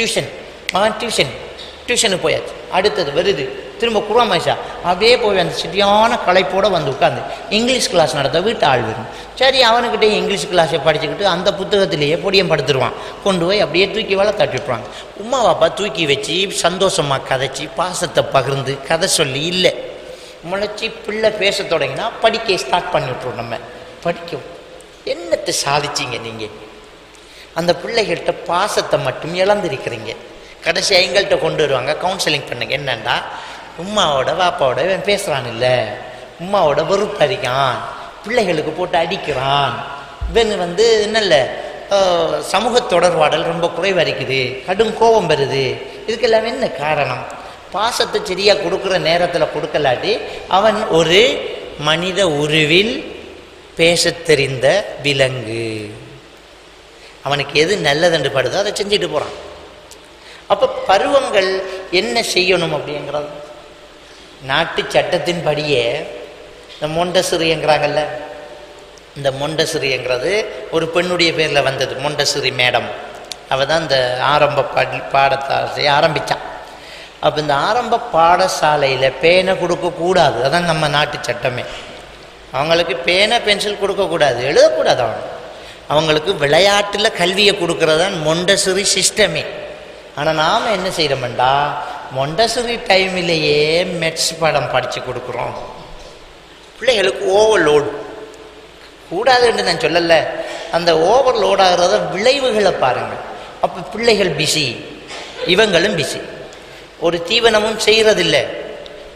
டியூஷனுக்கு போயாச்சு. அடுத்தது வருது திரும்ப குராமேஷா. அப்படியே போய் அந்த சரியான களைப்போடு வந்து உட்காந்து இங்கிலீஷ் கிளாஸ் நடத்த வீட்டு ஆள் வரும். சரி, அவனுக்கிட்டே இங்கிலீஷ் கிளாஸை படிச்சுக்கிட்டு அந்த புத்தகத்திலேயே பொடியம் படுத்துருவான். கொண்டு போய் அப்படியே தூக்கி வேலை தட்டிவிட்ருவாங்க. உம்மா பாப்பா தூக்கி வச்சு சந்தோஷமாக கதைச்சி பாசத்தை பகிர்ந்து கதை சொல்லி இல்லை முளைச்சி பிள்ளை பேச தொடங்கினா படிக்க ஸ்டார்ட் பண்ணி விட்ருவோம். நம்ம படிக்கும் என்னத்தை சாதிச்சிங்க நீங்கள்? அந்த பிள்ளைகள்கிட்ட பாசத்தை மட்டும் இழந்திருக்கிறீங்க. கடைசி எங்கள்கிட்ட கொண்டு வருவாங்க, கவுன்சிலிங் பண்ணுங்க. என்னண்டா, உம்மாவோட வாப்பாவோட இவன் பேசுகிறான், இல்லை உம்மாவோட வெறுப்பறிக்கான், பிள்ளைகளுக்கு போட்டு அடிக்கிறான், இவன் என்னல்ல சமூக தொடர்பாடல் ரொம்ப குறைவரிக்குது, கடும் கோபம் வருது. இதுக்கெல்லாம் என்ன காரணம்? பாசத்தை சரியாக கொடுக்குற நேரத்தில் கொடுக்கலாட்டி அவன் ஒரு மனித உருவில் பேச தெரிந்த விலங்கு. அவனுக்கு எது நல்லதென்று படுதோ அதை செஞ்சுட்டு போகிறான். அப்போ பருவங்கள் என்ன செய்யணும் அப்படிங்கிறது நாட்டு சட்டத்தின் படியே இந்த மொண்டசிறிங்கிறாங்கல்ல, இந்த மொண்டசிறிங்கிறது ஒரு பெண்ணுடைய பேரில் வந்தது. மொண்டசிறி மேடம், அவள் தான் இந்த ஆரம்ப பாடசாலையை ஆரம்பித்தான். அப்போ இந்த ஆரம்ப பாடசாலையில் பேனை கொடுக்கக்கூடாது, அதான் நம்ம நாட்டு சட்டமே. அவங்களுக்கு பேனை பென்சில் கொடுக்கக்கூடாது, எழுதக்கூடாது. அவங்களுக்கு விளையாட்டில் கல்வியை கொடுக்கறது தான் மொண்டசிறி சிஸ்டமே. ஆனால் நாம் என்ன செய்கிறோம்டா, மொண்டசிறி டைமிலேயே மெட்ஸ் படம் படித்து கொடுக்குறோம். பிள்ளைகளுக்கு ஓவர்லோடு கூடாதுன்னு நான் சொல்லலை, அந்த ஓவர்லோட் ஆகிறத விளைவுகளை பாருங்கள். அப்போ பிள்ளைகள் பிஸி, இவங்களும் பிஸி. ஒரு தீவனமும் செய்கிறதில்லை,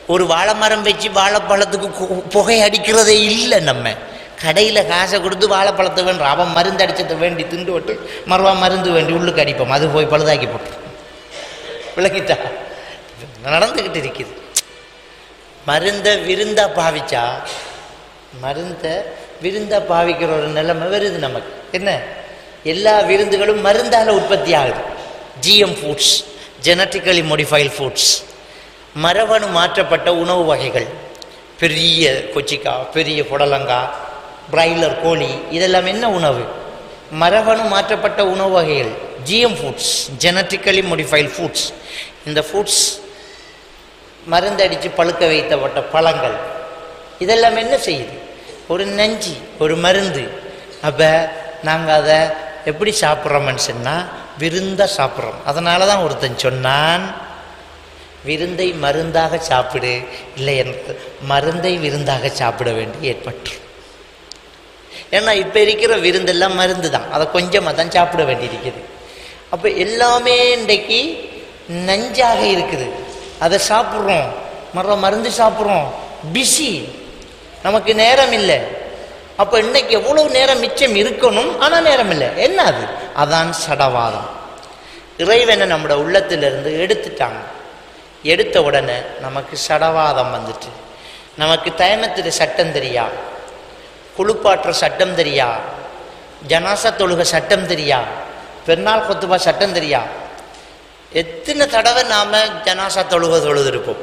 ஒரு வாழை மரம் வச்சு வாழைப்பழத்துக்கு புகை அடிக்கிறதே இல்லை. நம்ம கடையில் காசை கொடுத்து வாழைப்பழத்தை வேணும், அவன் மருந்து அடிச்சதை வேண்டி திண்டு விட்டு மறுவா மருந்து வேண்டி உள்ளுக்கு அடிப்போம், அது போய் பழுதாக்கி போட்டு விளக்கிட்டா நடந்துக்கிட்டு இருக்குது. மருந்தை விருந்தா பாவிச்சா, மருந்தை விருந்தா பாவிக்கிற ஒரு நிலைமை வருது நமக்கு. என்ன, எல்லா விருந்துகளும் மருந்தால் உற்பத்தி ஆகுது. GM foods, genetically modified foods, மரபணு மாற்றப்பட்ட உணவு வகைகள், பெரிய கொச்சிக்காய், பெரிய புடலங்காய், பிராய்லர் கோழி, இதெல்லாம் என்ன உணவு? மரபணு மாற்றப்பட்ட உணவு வகைகள், GM foods, genetically modified foods. இந்த ஃபுட்ஸ் மருந்தடித்து பழுக்க வைத்தப்பட்ட பழங்கள், இதெல்லாம் என்ன செய்யுது? ஒரு நஞ்சு, ஒரு மருந்து. அப்போ நாங்கள் அதை எப்படி சாப்பிட்றோம்னு சொன்னால் விருந்தாக சாப்பிட்றோம். அதனால தான் ஒருத்தன் சொன்னான், விருந்தை மருந்தாக சாப்பிடு, இல்லை என்றால் மருந்தை விருந்தாக சாப்பிட வேண்டி ஏற்பட்டு. ஏன்னா இப்போ இருக்கிற விருந்தெல்லாம் மருந்து தான், அதை கொஞ்சமாக தான் சாப்பிட வேண்டியிருக்குது. அப்போ எல்லாமே இன்றைக்கு நஞ்சாக இருக்குது, அதை சாப்பிட்றோம், மருந்து சாப்பிட்றோம், பிஸி, நமக்கு நேரம் இல்லை. அப்போ இன்னைக்கு எவ்வளவு நேரம் மிச்சம் இருக்கணும், ஆனால் நேரம் இல்லை. என்ன அது? அதான் சடவாதம். இறைவனை நம்மளோட உள்ளத்திலிருந்து எடுத்துட்டாங்க. எடுத்த உடனே நமக்கு சடவாதம் வந்துட்டு, நமக்கு தயமத்தில் சட்டம் தெரியா, குளிப்பாற்ற சட்டம் தெரியா, ஜனாசா தொழுக சட்டம் தெரியா, பெருநாள் கொத்துபா சட்டம் தெரியா. எத்தனை தடவை நாம் ஜனாசா தொழுதிருப்போம்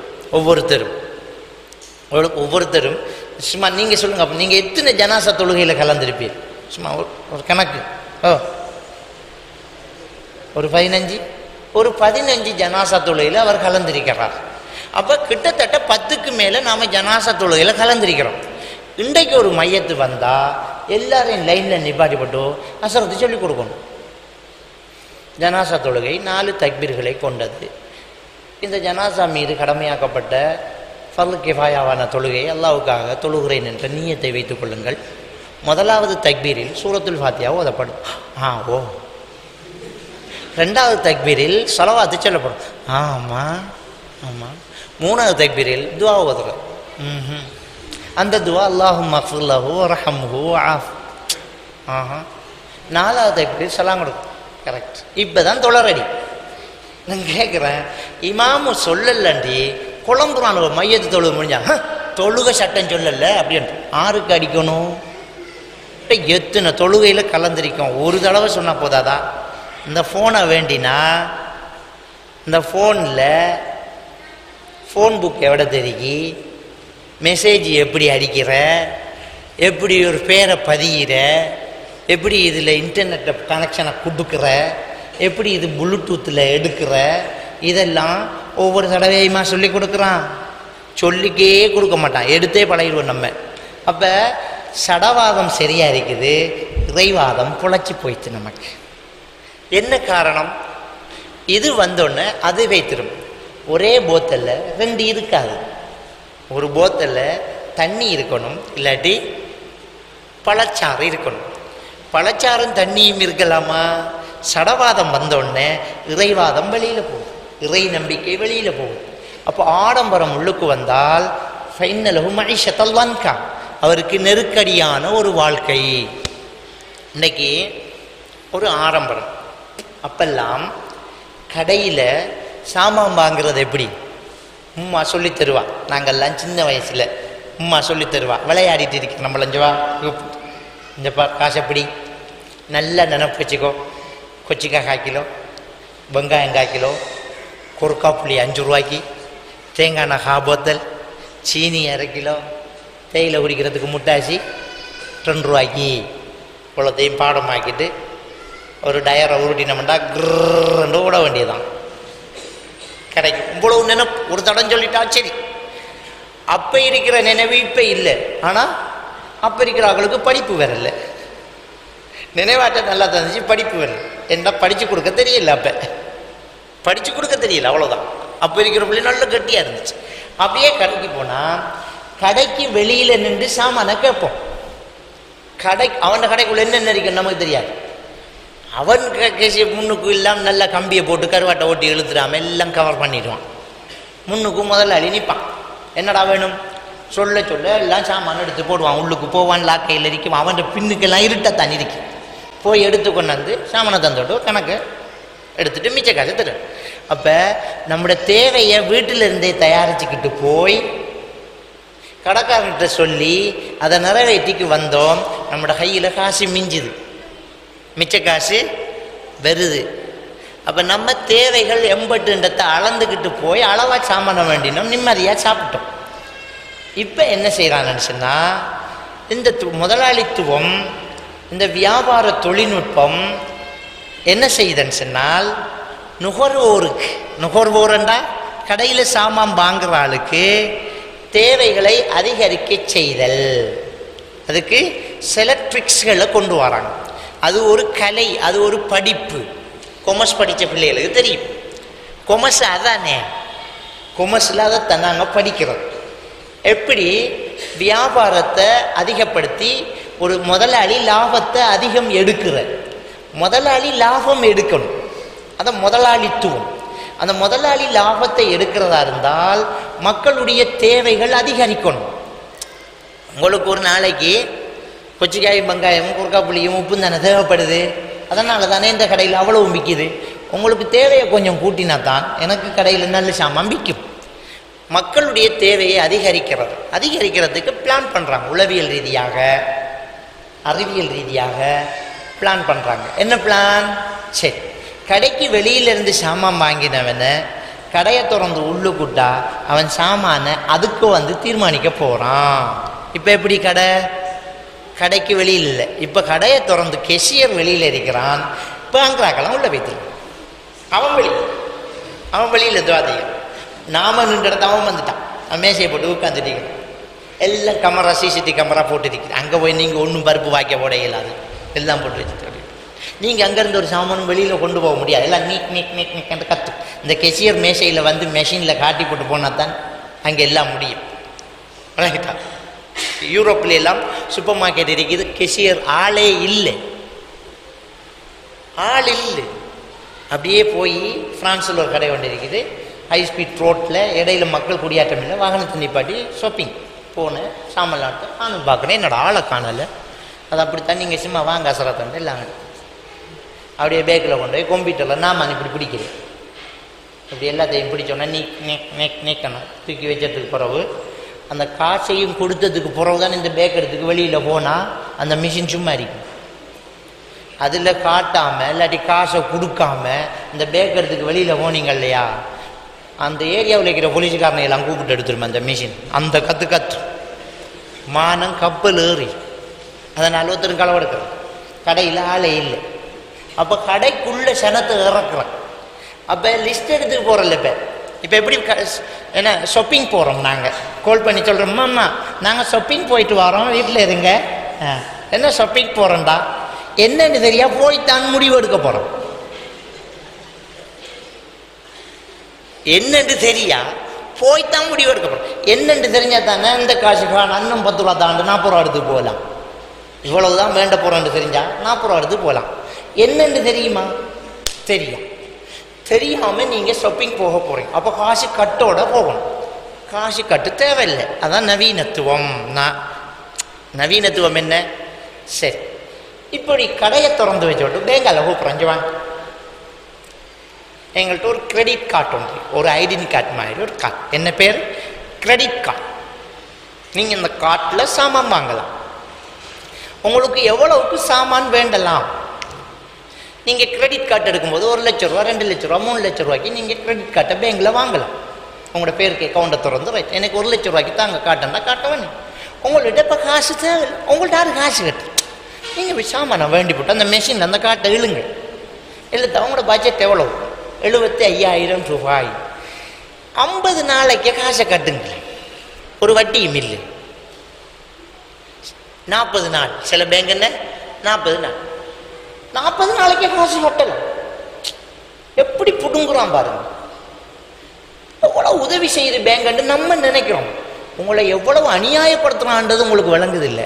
ஒவ்வொருத்தரும். சும்மா நீங்கள் சொல்லுங்கள், அப்போ நீங்கள் எத்தனை ஜனாசா தொழுகையில் கலந்துருப்பீர்? சும்மா ஒரு கணக்கு. ஒரு 15 ஜனாசா தொழுகையில் அவர் கலந்திருக்கிறார். அப்போ கிட்டத்தட்ட 10க்கு மேலே நாம் ஜனாசா தொழுகையில் கலந்திருக்கிறோம். இன்றைக்கு ஒரு மையத்து வந்தால் எல்லாரையும் லைனில் நிப்பாட்டிப்பட்டு அசரத்து சொல்லிக் கொடுக்கணும். ஜனாசா தொழுகை 4 தக்பீர்களை கொண்டது. இந்த ஜனாசா மீது கடமையாக்கப்பட்ட ஃபர்லு கிஃபாயாவான தொழுகை அல்லாஹ்வுக்காக தொழுகிறேன் என்ற நியத்தை வைத்துக் கொள்ளுங்கள். முதலாவது தக்பீரில் சூரத்துல் ஃபாத்திஹா ஓதப்படும். ஓ. ரெண்டாவது தக்பீரில் ஸலவாத்து சொல்லப்படும். ஆமாம். மூணாவது தக்பீரில் துவா ஓதுறோம். அந்த துவா அல்லாஹும்ம ஃபிர் லஹு வர்ஹம்ஹு வஆஃப். நாலாவது தக்பீரில் சலாம் கொடுக்கும். கரெக்ட். இப்போ தான் தொழறடி. நான் கேட்குறேன், இமாமு சொல்லலண்டி குழம்புறான். மையத்து தொழுக முடிஞ்சா தொழுகை சட்டம் சொல்லல அப்படின்ட்டு ஆருக்கு அடிக்கணும்? எத்தனை தொழுகையில் கலந்திருக்கோம். ஒரு தடவை சொன்னால் போதாதா? இந்த ஃபோனை வேண்டினா இந்த ஃபோனில் ஃபோன் புக் எவ்வளோ தெரியுது, மெசேஜ் எப்படி அடிக்கிற, எப்படி ஒரு பேரை பதிகிற, எப்படி இதில் இன்டர்நெட்டை கனெக்ஷனை கொடுக்குற, எப்படி இது ப்ளூடூத்தில் எடுக்கிற, இதெல்லாம் ஒவ்வொரு தடவையுமா சொல்லி கொடுக்குறான். சொல்லிக்கே கொடுக்க மாட்டான், எடுத்தே பழகிடுவோம் நம்ம. அப்போ சடவாதம் சரியாக இருக்குது, இறைவாதம் புழைச்சி போயிடுச்சு நமக்கு. என்ன காரணம்? இது வந்தோடனே அது வைத்திரும். ஒரே போத்தலில் 2 இருக்காது. ஒரு போத்தலில் தண்ணி இருக்கணும், இல்லாட்டி பழச்சாறு இருக்கணும். பழச்சாறும் தண்ணியும் இருக்கலாமா? சடவாதம் வந்தோடனே இறைவாதம் வெளியில் போகும், இறை நம்பிக்கை வெளியில் போகும். அப்போ ஆடம்பரம் உள்ளுக்கு வந்தால் ஃபைனலஹு மஈஷத்தல் லன்கா, அவருக்கு நெருக்கடியான ஒரு வாழ்க்கை. இன்னைக்கு ஒரு ஆடம்பரம். அப்பெல்லாம் கடையில் சாமான் வாங்குறது எப்படி? உம்மா சொல்லி தருவா. நாங்கள்லாம் சின்ன வயசில் உம்மா சொல்லி தருவா. விளையாடிட்டு இருக்கு நம்மளஞ்சவா, இந்தப்பா காசைப்பிடி, நல்லா நினப்பு வச்சுக்கோ. கொச்சிக்காய் 1/4 கிலோ, வெங்காயம் 1/4 கிலோ, கொறுக்கா புளி 5 ரூபாய்க்கு, தேங்காய் எண்ணெய் 1/2 போத்தல், சீனி 1/2 கிலோ, தேயிலை குடிக்கிறதுக்கு முட்டாசி 2 ரூபாய்க்கு. இவ்வளோத்தையும் பாடமாக்கிட்டு ஒரு டயரை உருட்டினோம்னா கிரண்டு ஓட வேண்டியதான் கிடைக்கும். இவ்வளவு நினைப்பு ஒரு தடம் சொல்லிட்டா சரி. அப்போ இருக்கிற நினைவு இப்போ இல்லை. ஆனால் அப்போ இருக்கிற ஆளுக்கு படிப்பு வரல. நினைவாட்ட நல்லா தந்துச்சு, படிப்பு வரல. என்ன படித்து கொடுக்க தெரியல. அப்போ படித்து கொடுக்க தெரியல, அவ்வளோதான். அப்போ இருக்கிற பிள்ளை நல்ல கட்டியாக இருந்துச்சு. அப்படியே கடைக்கு போனால் கடைக்கு வெளியில் நின்று சாமானை கேட்போம். அவன் கடைக்குள்ள என்னென்ன இருக்குன்னு நமக்கு தெரியாது. அவன் கேசி முன்னுக்கு இல்லாமல் நல்லா கம்பியை போட்டு கருவாட்டை ஓட்டி இழுத்துடாமல் எல்லாம் கவர் பண்ணிடுவான். முன்னுக்கு முதல்ல நிற்பான். என்னடா வேணும் சொல்ல சொல்ல எல்லாம் சாமான் எடுத்து போடுவான். உள்ளுக்கு போவான், லாக்கையில் இருக்கும், அவன் பின்னுக்கெல்லாம் இருட்டத்தான் இருக்கு. போய் எடுத்து கொண்டாந்து சாமானை தந்துட்டு கணக்கு எடுத்துட்டு மிச்ச காசு தரும். அப்போ நம்முடைய தேவையை வீட்டிலிருந்தே தயாரிச்சுக்கிட்டு போய் கடைக்காரர்கிட்ட சொல்லி அதை நிறைவேற்றிக்கு வந்தோம். நம்மளோட கையில் காசு மிஞ்சுது, மிச்ச காசு வருது. அப்போ நம்ம தேவைகள் எம்பட்டுன்றதை அளந்துக்கிட்டு போய் அளவாக சாமான வேண்டினோம், நிம்மதியாக சாப்பிட்டோம். இப்போ என்ன செய்கிறான்னு சொன்னால், இந்த முதலாளித்துவம், இந்த வியாபார தொழில்நுட்பம் என்ன செய்யுதுன்னு சொன்னால், நுகர்வோருக்கு, நுகர்வோர்ண்டா கடையில் சாமான் வாங்குற ஆளுக்கு தேவைகளை அதிகரிக்க செய்தல், அதுக்கு சில ட்ரிக்ஸ்களை கொண்டு வராங்க. அது ஒரு கலை, அது ஒரு படிப்பு. கொமர்ஸ் படித்த பிள்ளைகளுக்கு தெரியும். கொமர்ஸ் அதானே, கொமர்ஸில் அதை தன்னாங்க படிக்கிறது. எப்படி வியாபாரத்தை அதிகப்படுத்தி ஒரு முதலாளி லாபத்தை அதிகம் எடுக்கிற, முதலாளி லாபம் எடுக்கணும், அதை முதலாளித்துவம். அந்த முதலாளி லாபத்தை எடுக்கிறதா இருந்தால் மக்களுடைய தேவைகள் அதிகரிக்கணும். உங்களுக்கு ஒரு நாளைக்கு கொச்சிக்காயும் வெங்காயமும் குறுக்காப்புளியும் உப்பும் தானே தேவைப்படுது. அதனால தானே இந்த கடையில் அவ்வளவு விற்கிது. உங்களுக்கு தேவையை கொஞ்சம் கூட்டினா தான் எனக்கு கடையில் நல்ல சாமான் விற்கும். மக்களுடைய தேவையை அதிகரிக்கிறதுக்கு பிளான் பண்ணுறாங்க. உளவியல் ரீதியாக, அறிவியல் ரீதியாக பிளான் பண்ணுறாங்க. என்ன பிளான்? சரி, கடைக்கு வெளியிலேருந்து சாமான் வாங்கினவனை கடையை திறந்து உள்ளுக்குட்டா அவன் சாமானை அதுக்கு தீர்மானிக்க போகிறான். இப்போ எப்படி கடைக்கு வெளியில் இல்லை, இப்போ கடையை திறந்து கெஷியர் வெளியில் இருக்கிறான், பேங்க்ராக்கெல்லாம் உள்ள வைத்திருக்கான். அவன் வெளியில் துவாதிகள் நாம நின்றுட்டு அவன் வந்துட்டான். அவன் மேசையை போட்டு உட்காந்துட்டு எல்லாம் கேமரா, சிசிடிவி கேமரா போட்டு இருக்குது. அங்கே போய் நீங்கள் ஒன்றும் பருப்பு வாய்க்க போட இயலாது, எல்லாம் போட்டு வச்சுட்டு நீங்கள் அங்கேருந்து ஒரு சாமானும் வெளியில் கொண்டு போக முடியாது. எல்லாம் நீக் கற்று இந்த கெஷியர் மேசையில் மெஷினில் காட்டி போட்டு போனால் தான் அங்கே எல்லாம் முடியும். ரைட்டா? யூரோப்பில் எல்லாம் சூப்பர் மார்க்கெட் இருக்குது, கெஷியர் ஆளே இல்லை, ஆள் இல்லை. அப்படியே போய் ஃப்ரான்ஸில் ஒரு கடை ஒன்று இருக்குது, ஹைஸ்பீட் ரோட்டில், இடையில மக்கள் குடியாட்டம் இல்லை, வாகனத்தை நிப்பாட்டி ஷாப்பிங் போனேன், சாமலாட்டு நானும் பார்க்குறேன், என்னோட ஆளை காணலை. அது அப்படித்தான். நீங்கள் சும்மா வாங்க அசரத்தண்டு இல்லாங்க அப்படியே பேக்கில் கொண்டு போய் கம்ப்யூட்டரில் நான் இப்படி பிடிக்கிறேன். இப்படி எல்லாத்தையும் பிடிச்சோன்னா நீக்கணும். தூக்கி வச்சதுக்கு பிறகு அந்த காசையும் கொடுத்ததுக்கு பிறகு தான் இந்த பேக் எடுத்துக்கு வெளியில் போனால் அந்த மிஷின் சும்மா இருக்கும். அதில் காட்டாமல் இல்லாட்டி காசை கொடுக்காம இந்த பேக் எடுத்துக்கு வெளியில் போனீங்க இல்லையா, அந்த ஏரியாவில் இருக்கிற போலீஸ்காரனை எல்லாம் கூப்பிட்டு எடுத்துருமே அந்த மிஷின். அந்த கற்று மானம் கப்பல் ஏறி அதனால் ஒருத்தரும் களவெடுக்கிறேன். கடையில் ஆளே இல்லை. அப்போ கடைக்குள்ளே சனத்தை இறக்குறேன். அப்போ லிஸ்ட் எடுத்துகிட்டு போகிறோம்ல. இப்போ எப்படி என்ன ஷாப்பிங் போகிறோம், நாங்கள் கால் பண்ணி சொல்கிறோம், அம்மா நாங்கள் ஷாப்பிங் போயிட்டு வரோம், வீட்டில் இருங்க. என்ன ஷாப்பிங் போகிறோம்டா, என்னன்னு தெரியா போய்த்தான் முடிவு எடுக்க போகிறோம். என்னென்று தெரியா போய்த்தான் முடிவு எடுக்க போகிறோம். என்னென்று தெரிஞ்சா தானே இந்த காசுக்கான அன்னம் 10 ரூபா தாண்டு 40 ரூபா எடுத்து போகலாம். இவ்வளவு தான் வேண்ட போகிறோன்னு தெரிஞ்சா 40 ரூபா எடுத்து போகலாம். என்னென்று தெரியுமா? தெரியாமல் நீங்கள் ஷாப்பிங் போக போகிறீங்க. அப்போ காசு கட்டோட போகணும். காசு கட்டு தேவையில்லை. அதான் நவீனத்துவம். நவீனத்துவம் என்ன? சரி, இப்படி கடையை திறந்து வச்சோட்டு பேங்கால கூப்பிட்றஞ்சு வாங்க, எங்கள்கிட்ட ஒரு கிரெடிட் கார்டு உண்டு, ஒரு ஐடென்டி கார்டு மாதிரி ஒரு கார்டு. என்ன பேர்? Credit card. நீங்கள் இந்த கார்டில் சாமான் வாங்கலாம். உங்களுக்கு எவ்வளவுக்கு சாமான் வேண்டலாம். நீங்கள் கிரெடிட் கார்டு எடுக்கும்போது 1 லட்ச ரூபா, 2 லட்ச ரூபா, 3 லட்ச ரூபாய்க்கு நீங்கள் கிரெடிட் கார்டை பேங்கில் வாங்கலாம். உங்களோட பேருக்கு அக்கௌண்ட்டை திறந்து ரைட், எனக்கு 1 லட்ச ரூபாய்க்கு தாங்க காட்டுன்னா காட்ட வேணும். உங்கள்கிட்ட இப்போ காசு தேவை, உங்கள்கிட்ட யாரும் காசு கட்டு, நீங்கள் போய் சாமானை வேண்டி போட்டு அந்த மெஷினில் அந்த காட்டை இழுங்க. இழுத்து அவங்களோட பட்ஜெட் எவ்வளோ? 75,000 ரூபாய். 50 நாளைக்கு காசை கட்டுங்க, ஒரு வட்டியும் இல்லை. 40 நாள், சில பேங்க் என்ன 40 நாள், 40 நாளைக்கே காசு கட்டலாம். எப்படி புடுங்குறான் பாருங்க. எவ்வளவு உதவி செய்யுது பேங்க் நம்ம நினைக்கிறோம். உங்களை எவ்வளவு அநியாயப்படுத்துறான்றது உங்களுக்கு விளங்குது இல்லை.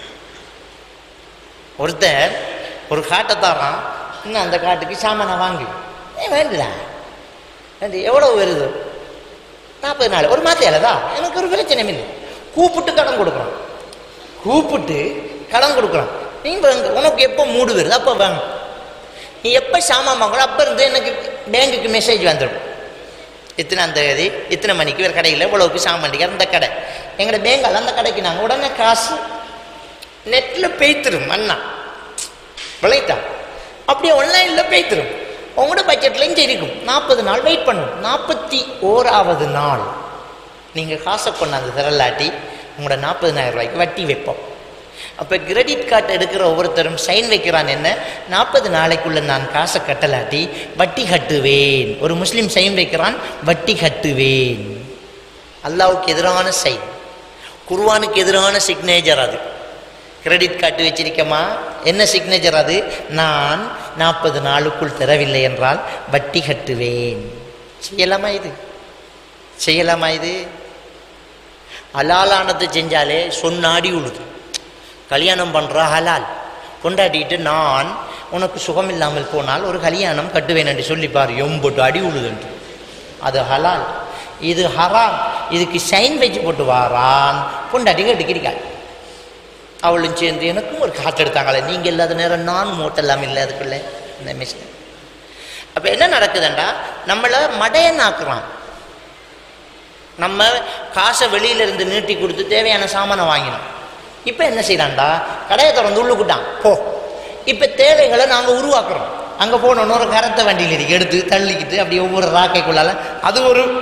ஒருத்தர் ஒரு காட்டை தரான், இன்னும் அந்த காட்டுக்கு சாமானை வாங்கி வேண்டுதா, எவ்வளவு வருது? 40 நாள் ஒரு மாத்தியால தான் எனக்கு ஒரு பிரச்சனை இல்லை. கூப்பிட்டு கடன் கொடுக்குறோம், கூப்பிட்டு கடன் கொடுக்குறோம். நீ உனக்கு எப்போ மூடு வருது அப்போ வாங்க, நீ எப்போ சாமான் வாங்கணும் அப்போ இருந்து எனக்கு பேங்குக்கு மெசேஜ் வந்துடும். இத்தனாம் தேதி இத்தனை மணிக்கு ஒரு கடையில் இவ்வளவுக்கு சாமான் அந்த கடை எங்களோட பேங்கால் அந்த கடைக்கு நாங்கள் உடனே காசு நெட்டில் பெய்த்திரும். அண்ணா விளையிட்டா அப்படியே ஆன்லைனில் பெய்த்திரும். உங்களோட பட்ஜெட்லையும் சரிக்கும். 40 நாள் வெயிட் பண்ணும். 41வது நாள் நீங்கள் காசை கொண்டாந்து தரலாட்டி உங்களோட 40,000 ரூபாய்க்கு வட்டி வைப்போம். அப்போ கிரெடிட் கார்டு எடுக்கிற ஒவ்வொருத்தரும் சைன் வைக்கிறான், என்ன 40 நாளைக்குள்ள நான் காசை கட்டலாட்டி வட்டி கட்டுவேன். ஒரு முஸ்லீம் சைன் வைக்கிறான், வட்டி கட்டுவேன். அல்லாவுக்கு எதிரான சைன், குர்ஆனுக்கு எதிரான சிக்னேச்சர். அது கிரெடிட் கார்டு வச்சிருக்கமா, என்ன சிக்னேச்சர் அது? நான் 40 நாளுக்குள் தரவில்லை என்றால் வட்டி கட்டுவேன். செய்யலாமா இது? செய்யலாமா இது? ஹலாலானது செஞ்சாலே சொன்னாடி உழுது. கல்யாணம் பண்ணுற ஹலால் கொண்டாடிட்டு நான் உனக்கு சுகம் இல்லாமல் போனால் ஒரு கல்யாணம் கட்டுவேன் என்று சொல்லிப்பார், எம்போட்டு அடி உழுதுன்று. அது ஹலால், இது ஹராம். இதுக்கு சைன் வச்சு போட்டு வாரான், கொண்டாடி கட்டிக்கிறீங்க. அவளும் சேர்ந்து எனக்கும் ஒரு காற்று எடுத்தாங்களே, நீங்கள் இல்லாத நேரம் நான் மூட்டெல்லாம் இல்லை அதுக்குள்ளே இந்த மிஷின். அப்போ என்ன நடக்குதுண்டா, நம்மளை மடையனாக்குறான். நம்ம காசை வெளியிலிருந்து நீட்டி கொடுத்து தேவையான சாமானை வாங்கினோம். இப்போ என்ன செய்யறான்டா, கடையை திறந்து உள்ளுக்கிட்டான் போ. இப்போ தேவைகளை நாங்கள் உருவாக்குறோம். அங்கே போனோன்னு ஒரு கரத்தை வண்டியில் எடுத்து தள்ளிக்கிட்டு அப்படியே ஒவ்வொரு ராக்கைக்குள்ளால அது